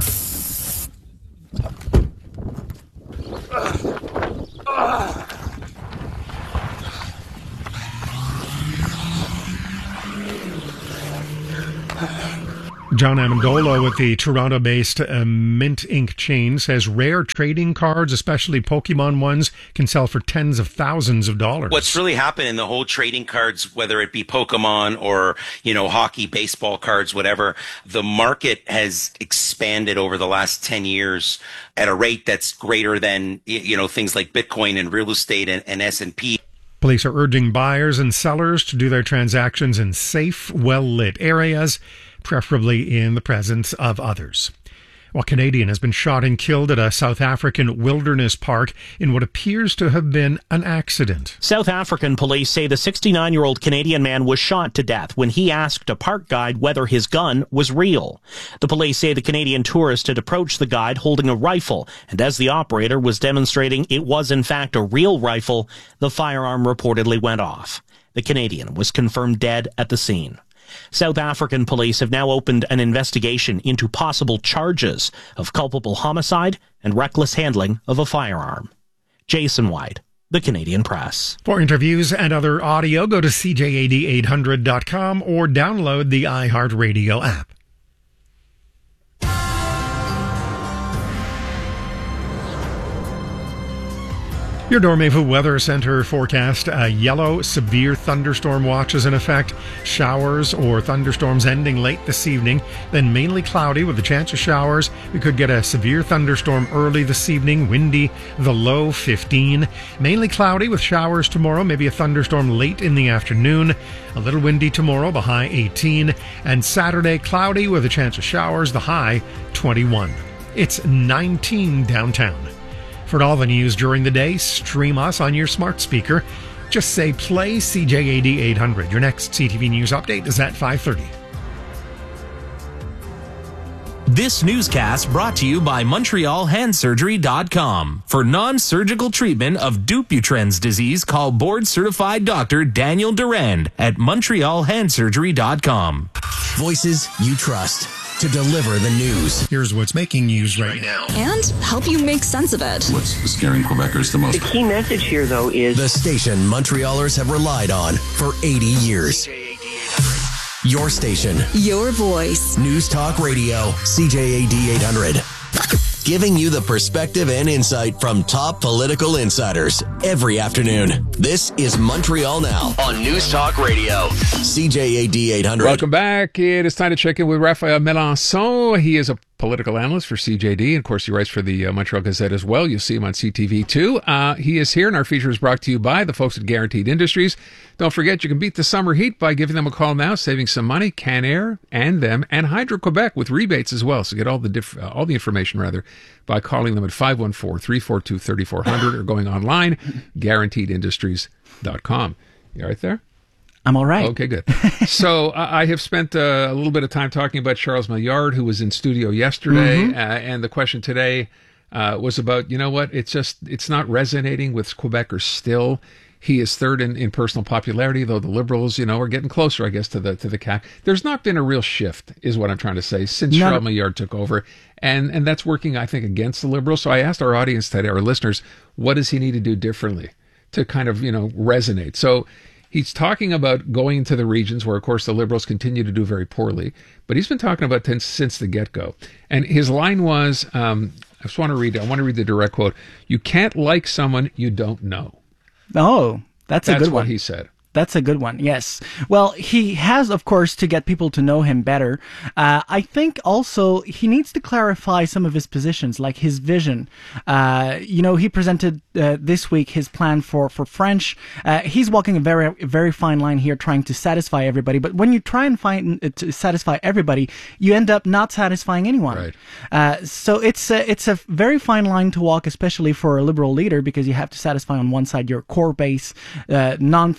John Amendola with the Toronto-based uh, Mint Incorporated chain says rare trading cards, especially Pokemon ones, can sell for tens of thousands of dollars. What's really happened in the whole trading cards, whether it be Pokemon or, you know, hockey, baseball cards, whatever, the market has expanded over the last ten years at a rate that's greater than, you know, things like Bitcoin and real estate and, and S and P. Police are urging buyers and sellers to do their transactions in safe, well-lit areas, preferably in the presence of others. Well, a Canadian has been shot and killed at a South African wilderness park in what appears to have been an accident. South African police say the sixty-nine-year-old Canadian man was shot to death when he asked a park guide whether his gun was real. The police say the Canadian tourist had approached the guide holding a rifle, and as the operator was demonstrating it was in fact a real rifle, the firearm reportedly went off. The Canadian was confirmed dead at the scene. South African police have now opened an investigation into possible charges of culpable homicide and reckless handling of a firearm. Jason White, The Canadian Press. For interviews and other audio, go to C J A D eight hundred dot com or download the iHeartRadio app. Your Dormevu Weather Center forecast, a yellow severe thunderstorm watch is in effect. Showers or thunderstorms ending late this evening, then mainly cloudy with a chance of showers. We could get a severe thunderstorm early this evening, windy, the low fifteen. Mainly cloudy with showers tomorrow, maybe a thunderstorm late in the afternoon. A little windy tomorrow, the high eighteen. And Saturday, cloudy with a chance of showers, the high twenty-one. It's nineteen downtown. For all the news during the day, stream us on your smart speaker. Just say play C J A D eight hundred. Your next C T V News update is at five thirty. This newscast brought to you by Montreal Hand Surgery dot com. For non-surgical treatment of Dupuytren's disease, call board-certified doctor Daniel Durand at Montreal Hand Surgery dot com. Voices you trust to deliver the news. Here's what's making news right now. And help you make sense of it. What's scaring Quebecers the most? The key message here, though, is the station Montrealers have relied on for eighty years. Your station. Your voice. News Talk Radio, C J A D eight hundred. Giving you the perspective and insight from top political insiders every afternoon. This is Montreal Now on News Talk Radio, C J A D eight hundred. Welcome back. It is time to check in with Raphael Melançon. He is a political analyst for C J D. Of course, he writes for the uh, Montreal Gazette as well. You'll see him on C T V too. Uh, he is here, and our feature is brought to you by the folks at Guaranteed Industries. Don't forget, you can beat the summer heat by giving them a call now, saving some money. Canair and them, and Hydro-Quebec with rebates as well. So get all the diff- uh, all the information rather by calling them at five one four, three four two, three four zero zero or going online, guaranteed industries dot com. You all right there? I'm all right. Okay, good. So uh, I have spent uh, a little bit of time talking about Charles Milliard, who was in studio yesterday, mm-hmm. uh, and the question today uh, was about, you know what, it's just, it's not resonating with Quebecers still. He is third in, in personal popularity, though the Liberals, you know, are getting closer, I guess, to the to the C A Q. There's not been a real shift, is what I'm trying to say, since Not Charles Milliard took over, and and that's working, I think, against the Liberals. So I asked our audience today, our listeners, what does he need to do differently to kind of, you know, resonate? So he's talking about going into the regions where, of course, the Liberals continue to do very poorly, but he's been talking about t- since the get-go. And his line was, um, I just want to read, I want to read the direct quote, "You can't like someone you don't know." Oh, that's a That's good what one. he said. That's a good one, yes. Well, he has, of course, to get people to know him better. Uh, I think also he needs to clarify some of his positions, like his vision. Uh, you know, he presented uh, this week his plan for, for French. Uh, he's walking a very, very fine line here, trying to satisfy everybody. But when you try and find uh, to satisfy everybody, you end up not satisfying anyone. Right. Uh, so it's a, it's a very fine line to walk, especially for a Liberal leader, because you have to satisfy on one side your core base, uh, non-Francophone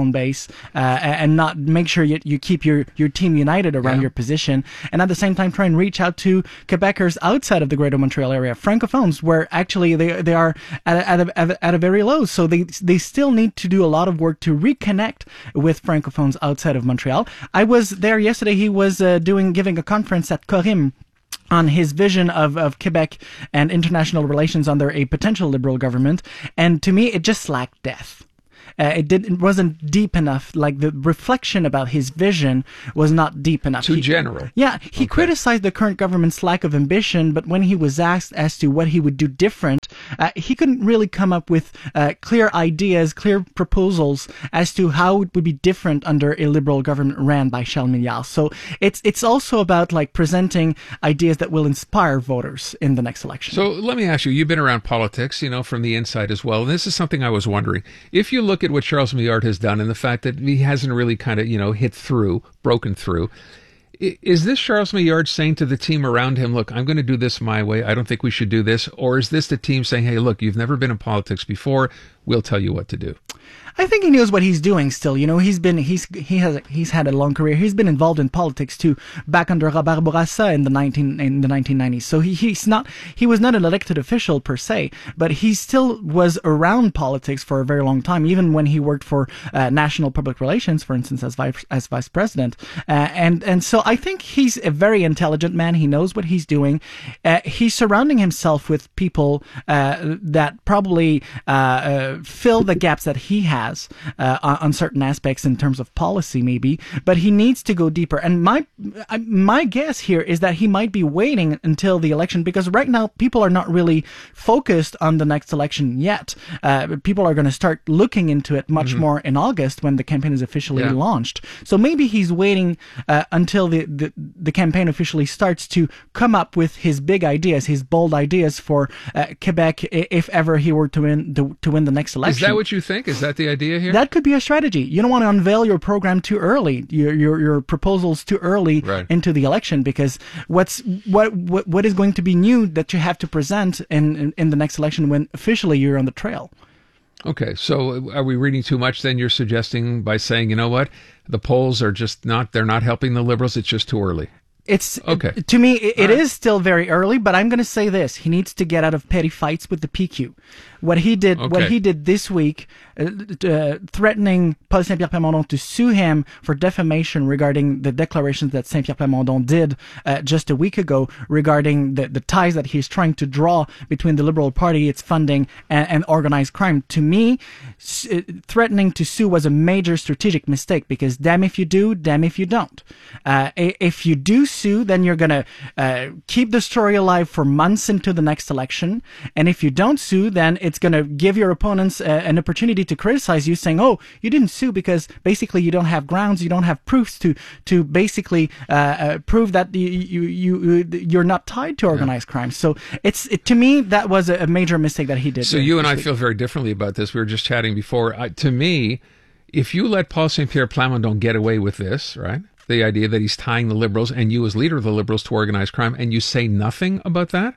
own base uh, and not make sure you, you keep your, your team united around yeah. your position, and at the same time try and reach out to Quebecers outside of the Greater Montreal area, Francophones, where actually they they are at a, at a, at a very low. So they they still need to do a lot of work to reconnect with Francophones outside of Montreal. I was there yesterday. He was uh, doing giving a conference at Corim on his vision of, of Quebec and international relations under a potential Liberal government. And to me, it just lacked depth. Uh, it did. It wasn't deep enough. Like the reflection about his vision was not deep enough. Too he, general. Yeah, he okay. criticized the current government's lack of ambition, but when he was asked as to what he would do different, uh, he couldn't really come up with uh, clear ideas, clear proposals as to how it would be different under a Liberal government ran by Charles Milliard. So it's it's also about like presenting ideas that will inspire voters in the next election. So let me ask you: you've been around politics, you know, from the inside as well. And this is something I was wondering. If you look at what Charles Milliard has done and the fact that he hasn't really kind of, you know, hit through, broken through, is this Charles Milliard saying to the team around him, look, I'm going to do this my way, I don't think we should do this? Or is this the team saying, hey, look, you've never been in politics before, we'll tell you what to do? I think he knows what he's doing still. You know, he's been, he's, he has, he's had a long career. He's been involved in politics too, back under Robert Bourassa in the nineteen, in the nineteen nineties. So he, he's not, he was not an elected official per se, but he still was around politics for a very long time, even when he worked for, uh, national public relations, for instance, as vice, as vice president. Uh, and, and so I think he's a very intelligent man. He knows what he's doing. Uh, he's surrounding himself with people, uh, that probably, uh, uh, fill the gaps that he has. Uh, on certain aspects in terms of policy, maybe, but he needs to go deeper. And my my guess here is that he might be waiting until the election, because right now people are not really focused on the next election yet. Uh, people are going to start looking into it much mm-hmm. more in August when the campaign is officially yeah. launched. So maybe he's waiting uh, until the, the the campaign officially starts to come up with his big ideas, his bold ideas for uh, Quebec, if ever he were to win to, to win the next election. Is that what you think? Is that the idea here? That could be a strategy. You don't want to unveil your program too early, your your, your proposals too early right. into the election, because what's what, what what is going to be new that you have to present in, in in the next election when officially you're on the trail? Okay, so are we reading too much then? You're suggesting by saying, you know what, the polls are just not, they're not helping the Liberals, it's just too early. It's okay. To me, it, it right. is still very early, but I'm going to say this: he needs to get out of petty fights with the P Q. What he did, okay. what he did this week, uh, uh, threatening Paul Saint-Pierre Plamondon to sue him for defamation regarding the declarations that Saint-Pierre Plamondon did uh, just a week ago regarding the, the ties that he's trying to draw between the Liberal Party, its funding, and, and organized crime. To me, s- threatening to sue was a major strategic mistake, because damn if you do, damn if you don't. Uh, if you do sue, then you're going to uh, keep the story alive for months into the next election. And if you don't sue, then it's going to give your opponents uh, an opportunity to criticize you, saying, oh, you didn't sue because basically you don't have grounds, you don't have proofs to to basically uh, uh, prove that you, you, you, you're not tied to organized yeah. crime. So it's it, to me, that was a major mistake that he did. So you and I week. feel very differently about this. We were just chatting before. I, to me, if you let Paul Saint-Pierre Plamondon get away with this, right? The idea that he's tying the Liberals and you as leader of the Liberals to organized crime, and you say nothing about that?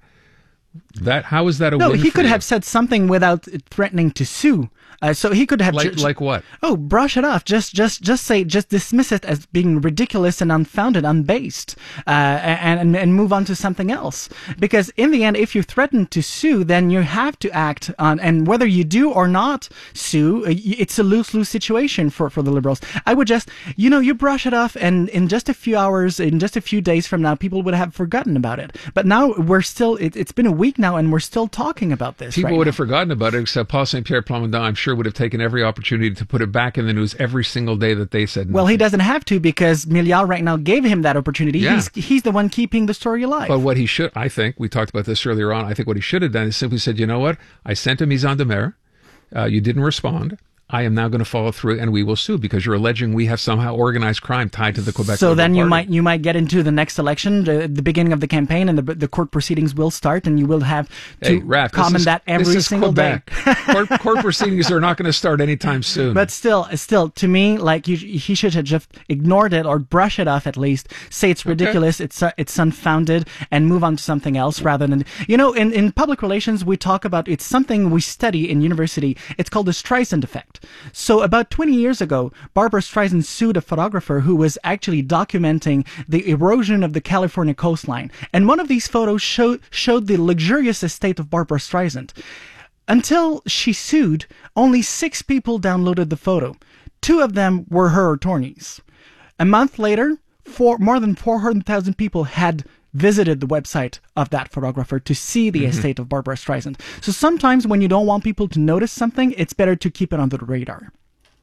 That how is that a no? win He for could you? have said something without threatening to sue. Uh, so he could have like ju- like what? Oh, brush it off. Just just just say just dismiss it as being ridiculous and unfounded, unbased, uh, and and move on to something else. Because in the end, if you threaten to sue, then you have to act on. And whether you do or not sue, it's a lose lose situation for for the Liberals. I would just you know you brush it off, and in just a few hours, in just a few days from now, people would have forgotten about it. But now we're still. It, it's been a week now, and we're still talking about this. People right would now. have forgotten about it, except Paul Saint-Pierre Plamondon, I'm sure, would have taken every opportunity to put it back in the news every single day that they said nothing. Well, he doesn't have to, because Milliard right now gave him that opportunity. Yeah. He's he's the one keeping the story alive. But what he should, I think, we talked about this earlier on, I think what he should have done is simply said, you know what, I sent a mise en demeure, uh, you didn't respond. I am now going to follow through, and we will sue because you're alleging we have somehow organized crime tied to the Quebec. So Liberal then you Party. might you might get into the next election, the, the beginning of the campaign, and the the court proceedings will start, and you will have to hey, Raph, comment is, that every this is single Quebec. day. court, court proceedings are not going to start anytime soon. But still, still, to me, like you, he should have just ignored it or brush it off at least. Say it's ridiculous, okay. it's uh, it's unfounded, and move on to something else rather than you know. In in public relations, we talk about it's something we study in university. It's called the Streisand effect. So about twenty years ago, Barbara Streisand sued a photographer who was actually documenting the erosion of the California coastline. And one of these photos show, showed the luxurious estate of Barbara Streisand. Until she sued, only six people downloaded the photo. Two of them were her attorneys. A month later, four, more than four hundred thousand people had visited the website of that photographer to see the mm-hmm. estate of Barbara Streisand. So sometimes when you don't want people to notice something, it's better to keep it under the radar.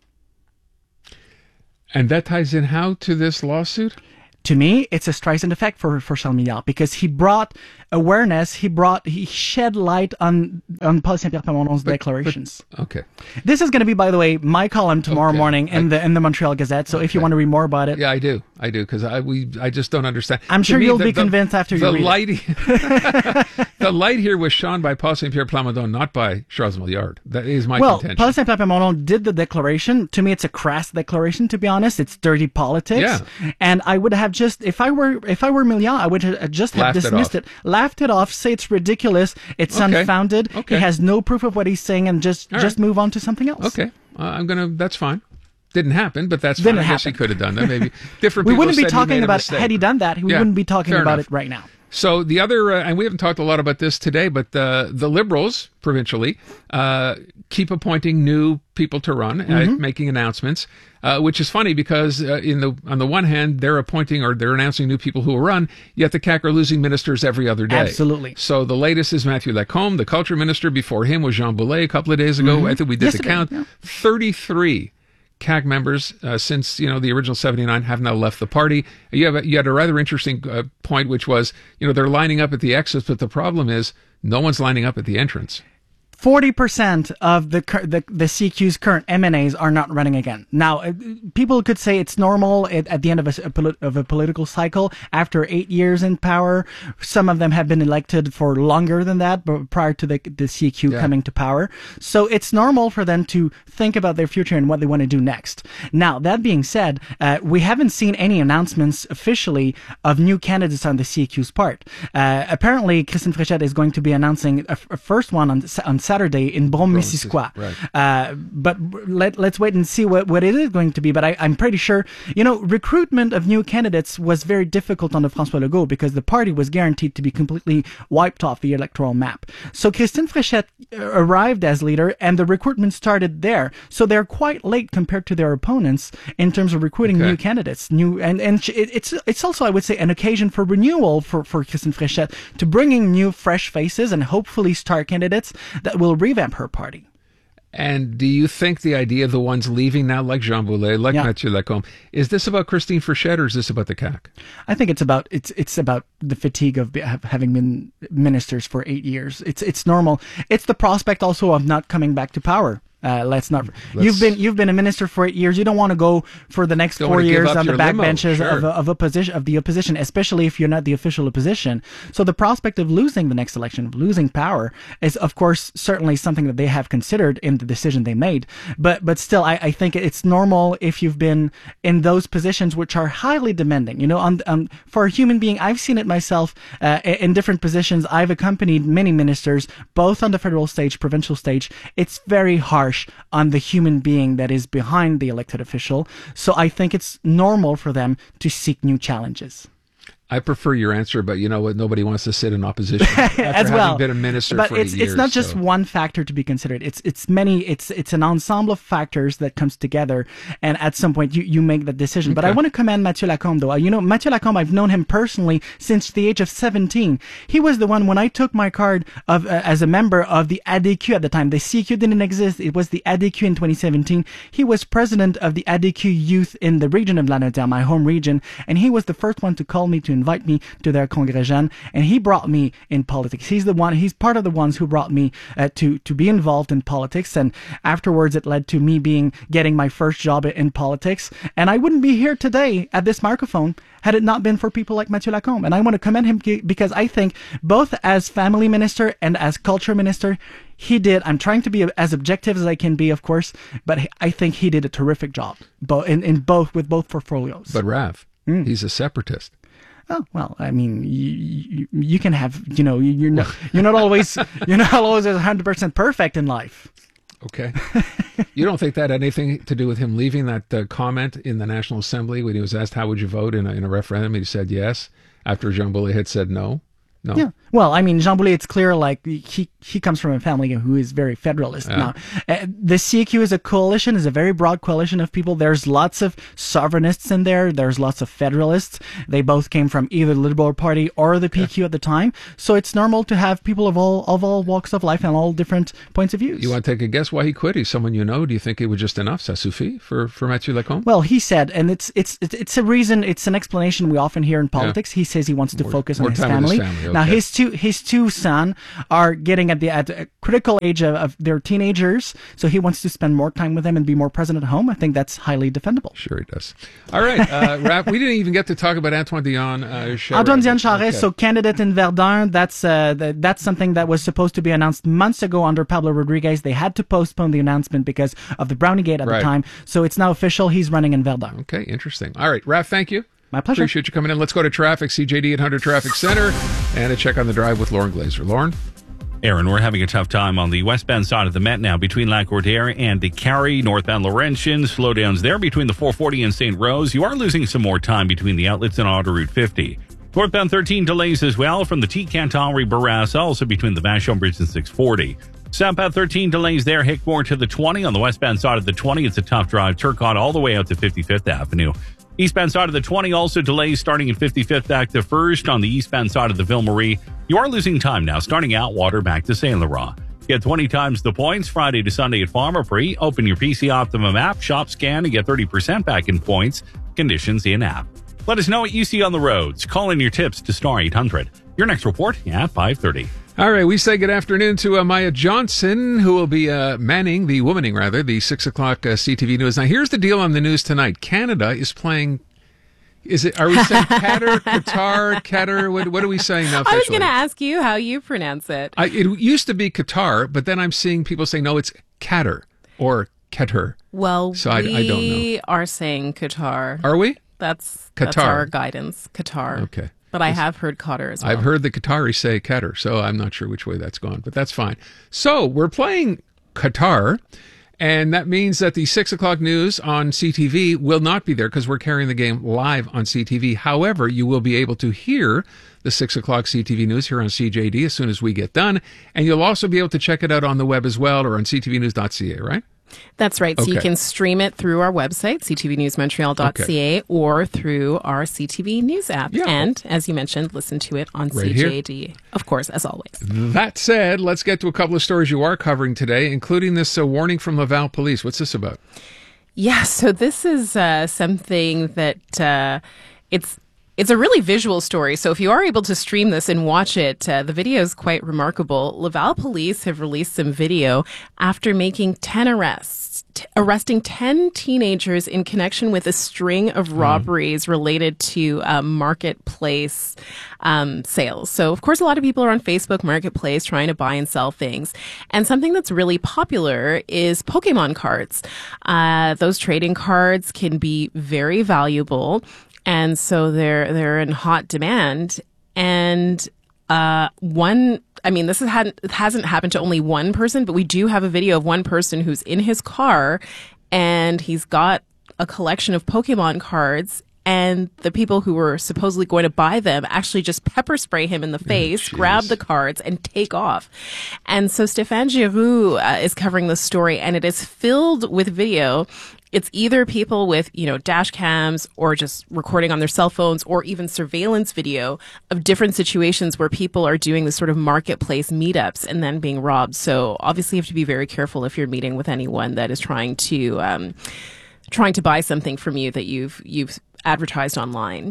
And that ties in how to this lawsuit? To me, it's a Streisand effect for, for Charles Milliard, because he brought awareness, he brought, he shed light on, on Paul Saint-Pierre Plamondon's but, declarations. But, okay. This is going to be, by the way, my column tomorrow okay. morning in I, the in the Montreal Gazette. So okay. if you want to read more about it. Yeah, I do. I do, because I we I just don't understand. I'm to sure me, you'll the, be the, convinced after you the read light, it. The light here was shone by Paul Saint-Pierre Plamondon, not by Charles Milliard. That is my well, contention. Paul Saint-Pierre Plamondon did the declaration. To me, it's a crass declaration, to be honest. It's dirty politics. Yeah. And I would have just, if I were if I were Milliard, I would have just have Laughed dismissed it, it, laughed it off, say it's ridiculous, it's okay. unfounded, okay. he has no proof of what he's saying, and just, All just right. move on to something else. Okay. Uh, I'm going to, that's fine. Didn't happen, but that's Didn't fine. I guess happen. he could have done that. Maybe different we people wouldn't be said talking he made about, a mistake. had he done that, we yeah, wouldn't be talking about enough. it right now. So the other, uh, and we haven't talked a lot about this today, but uh, the Liberals provincially uh, keep appointing new people to run, mm-hmm. uh, making announcements, uh, which is funny because uh, in the on the one hand they're appointing or they're announcing new people who will run, yet the C A Q are losing ministers every other day. Absolutely. So the latest is Matthew Lacombe, the culture minister. Before him was Jean Boulet a couple of days ago. Mm-hmm. I think we did yes, the count. Yeah. thirty-three C A Q members uh, since you know the original seventy-nine have now left the party. You have a, you had a rather interesting uh, point, which was you know they're lining up at the exits, but the problem is no one's lining up at the entrance. forty percent of the, the the C Q's current M N As are not running again. Now, people could say it's normal at, at the end of a, of a political cycle. After eight years in power, some of them have been elected for longer than that, but prior to the, the C Q yeah. coming to power. So it's normal for them to think about their future and what they want to do next. Now, that being said, uh, we haven't seen any announcements officially of new candidates on the C Q's part. Uh, apparently, Christine Fréchette is going to be announcing a, a first one on, on Saturday in Brome-Missisquoi. Right. Uh, but let, let's wait and see what, what it is going to be. But I, I'm pretty sure, you know, recruitment of new candidates was very difficult under François Legault because the party was guaranteed to be completely wiped off the electoral map. So Christine Fréchette arrived as leader and the recruitment started there. So they're quite late compared to their opponents in terms of recruiting okay. new candidates. New and, and it, it's it's also, I would say, an occasion for renewal for, for Christine Fréchette to bringing new, fresh faces and hopefully star candidates that will revamp her party. And do you think the idea of the ones leaving now, like Jean Boulet, like yeah. Mathieu Lacombe, is this about Christine Fréchette or is this about the C A Q? I think it's about it's it's about the fatigue of having been ministers for eight years. It's it's normal. It's the prospect also of not coming back to power. Uh, let's not. Let's, you've been you've been a minister for eight years. You don't want to go for the next four years on the backbenches sure. of of opposition of the opposition, especially if you're not the official opposition. So the prospect of losing the next election, of losing power, is of course certainly something that they have considered in the decision they made. But but still, I, I think it's normal if you've been in those positions which are highly demanding. You know, on, on for a human being, I've seen it myself uh, in different positions. I've accompanied many ministers, both on the federal stage, provincial stage. It's very hard on the human being that is behind the elected official. So I think it's normal for them to seek new challenges. I prefer your answer, but you know what? Nobody wants to sit in opposition after as well. having been a minister but for it's, eight years. It's not just so. one factor to be considered. It's it's many. It's it's an ensemble of factors that comes together, and at some point you, you make that decision. Okay. But I want to commend Mathieu Lacombe, though. You know, Mathieu Lacombe, I've known him personally since the age of seventeen. He was the one when I took my card of uh, as a member of the A D Q at the time. The C Q didn't exist. It was the A D Q in twenty seventeen. He was president of the A D Q youth in the region of Lanaudière, my home region, and he was the first one to call me to invite me to their Congrès Jeune, and he brought me in politics. He's the one, he's part of the ones who brought me uh, to, to be involved in politics, and afterwards it led to me being, getting my first job in politics, and I wouldn't be here today at this microphone had it not been for people like Mathieu Lacombe, and I want to commend him because I think both as family minister and as culture minister, he did, I'm trying to be as objective as I can be, of course, but I think he did a terrific job in, in both, with both portfolios. But Rav, mm. he's a separatist. Oh, well, I mean, you, you, you can have, you know, you're not, you're not always, you're not always one hundred percent perfect in life. Okay. You don't think that had anything to do with him leaving that uh, comment in the National Assembly when he was asked, how would you vote in a, in a referendum? He said yes, after Jean Boulet had said no? No. Yeah. Well, I mean, Jean Boulet, it's clear, like, he he comes from a family who is very federalist. Yeah. Now, uh, the C Q is a coalition, is a very broad coalition of people. There's lots of sovereignists in there. There's lots of federalists. They both came from either the Liberal Party or the P Q yeah. at the time. So it's normal to have people of all of all walks of life and all different points of view. You want to take a guess why he quit? He's someone you know. Do you think it was just enough? Ça suffit for, for Mathieu Lacombe? Well, he said, and it's it's it's a reason, it's an explanation we often hear in politics. Yeah. He says he wants to more, focus more on his family. His family. Okay. Now, his two his two sons are getting at the at a critical age of, of their teenagers, so he wants to spend more time with them and be more present at home. I think that's highly defendable. Sure, he does. All right, uh, Raph, we didn't even get to talk about Antoine Dion. Uh, Antoine Dion Charest, okay. So candidate in Verdun. That's uh, the, that's something that was supposed to be announced months ago under Pablo Rodriguez. They had to postpone the announcement because of the Brownie Gate at right. the time. So it's now official. He's running in Verdun. Okay, interesting. All right, Raph, thank you. My pleasure. Appreciate you coming in. Let's go to traffic, C J D eight hundred Traffic Center, and a check on the drive with Lauren Glazer. Lauren? Aaron, we're having a tough time on the westbound side of the Met now between Lac-Cordaire and DeCarry, northbound Laurentian. Slowdowns there between the four forty and Saint Rose. You are losing some more time between the outlets and Autoroute fifty. Northbound thirteen delays as well from the T-Canton Bourassa, also between the Vachon Bridge and six forty. Southbound thirteen delays there, Hickmore to the twenty. On the westbound side of the twenty, it's a tough drive. Turcotte all the way out to fifty-fifth Avenue. Eastbound side of the twenty also delays starting at fifty-fifth back to first. On the eastbound side of the Ville Marie, you are losing time now starting out Water back to Saint Laurent. Get twenty times the points Friday to Sunday at Pharmaprix. Open your P C Optimum app, shop, scan, and get thirty percent back in points. Conditions in app. Let us know what you see on the roads. Call in your tips to Star eight hundred. Your next report at five thirty. All right, we say good afternoon to uh, Maya Johnson, who will be uh, manning, the womaning rather, the six o'clock uh, C T V News. Now, here's the deal on the news tonight. Canada is playing... Is it? Are we saying Qatar, Qatar, Qatar? What, what are we saying now? Officially? I was going to ask you how you pronounce it. I, it used to be Qatar, but then I'm seeing people say no, it's Qatar or Qatar. Well, so we I, I don't know. are saying Qatar. Are we? That's Qatar. That's our guidance, Qatar. Okay. But I have heard Qatar as well. I've heard the Qataris say Qatar, so I'm not sure which way that's gone, but that's fine. So we're playing Qatar. And that means that the six o'clock news on C T V will not be there because we're carrying the game live on C T V. However, you will be able to hear the six o'clock C T V news here on C J D as soon as we get done. And you'll also be able to check it out on the web as well or on c t v news dot c a, right? That's right. So okay. you can stream it through our website, c t v news montreal dot c a, okay. or through our C T V News app. Yeah. And, as you mentioned, listen to it on right C J D, here. Of course, as always. That said, let's get to a couple of stories you are covering today, including this uh, warning from Laval Police. What's this about? Yeah, so this is uh, something that uh, it's... It's a really visual story, so if you are able to stream this and watch it, uh, the video is quite remarkable. Laval Police have released some video after making ten arrests, t- arresting ten teenagers in connection with a string of robberies mm. related to uh, marketplace um, sales. So, of course, a lot of people are on Facebook Marketplace trying to buy and sell things. And something that's really popular is Pokemon cards. Uh, those trading cards can be very valuable. And so they're they're in hot demand. And uh, one, I mean, this is, hadn't, it hasn't happened to only one person, but we do have a video of one person who's in his car and he's got a collection of Pokemon cards. And the people who were supposedly going to buy them actually just pepper spray him in the face, oh, grab the cards, and take off. And so Stéphane Giroux uh, is covering this story, and it is filled with video. It's either people with, you know, dash cams or just recording on their cell phones or even surveillance video of different situations where people are doing this sort of marketplace meetups and then being robbed. So obviously you have to be very careful if you're meeting with anyone that is trying to um, trying to buy something from you that you've you've advertised online.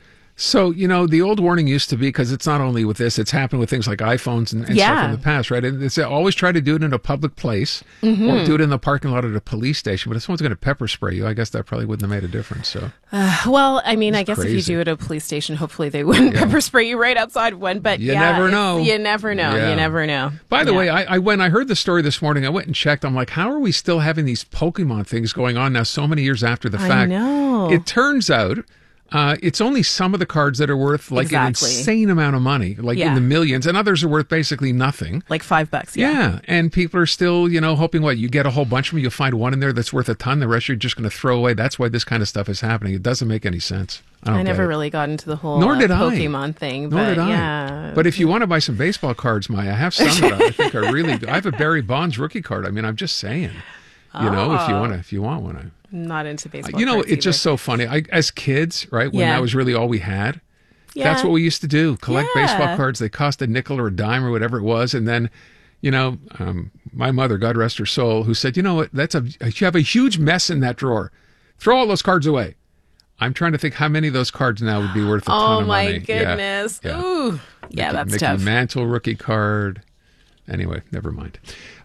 So, you know, the old warning used to be, because it's not only with this, it's happened with things like iPhones and, and yeah. stuff in the past, right? And it's always try to do it in a public place mm-hmm. or do it in the parking lot at a police station. But if someone's going to pepper spray you, I guess that probably wouldn't have made a difference. So, uh, well, I mean, it's I guess crazy. if you do it at a police station, hopefully they wouldn't yeah. pepper spray you right outside one. But you yeah, never know. You never know. Yeah. You never know. By the yeah. way, I, I when I heard the story this morning, I went and checked. I'm like, how are we still having these Pokemon things going on now so many years after the fact? I know. It turns out Uh, it's only some of the cards that are worth like Exactly. an insane amount of money, like Yeah. in the millions, and others are worth basically nothing. Like five bucks. Yeah. Yeah, and people are still, you know, hoping what you get a whole bunch of them, you'll find one in there that's worth a ton, the rest you're just going to throw away. That's why this kind of stuff is happening. It doesn't make any sense. I, don't I never get it. really got into the whole Nor uh, did I. Pokemon thing. Nor but did I. Yeah. But if you want to buy some baseball cards, Maya, I have some that I think are really good. I have a Barry Bonds rookie card. I mean, I'm just saying, you know, if you Oh. want to, if you want one, I, I'm not into baseball. you know, cards it's just either. so funny. I, as kids, right, when Yeah. that was really all we had, Yeah. that's what we used to do. Collect Yeah. baseball cards. They cost a nickel or a dime or whatever it was. And then, you know, um, my mother, God rest her soul, who said, you know what, that's a, you have a huge mess in that drawer. Throw all those cards away. I'm trying to think how many of those cards now would be worth a ton Oh of my money. Yeah, goodness. yeah. Ooh. Yeah, Mickey, that's Mickey tough. Mantle rookie card. Anyway, never mind.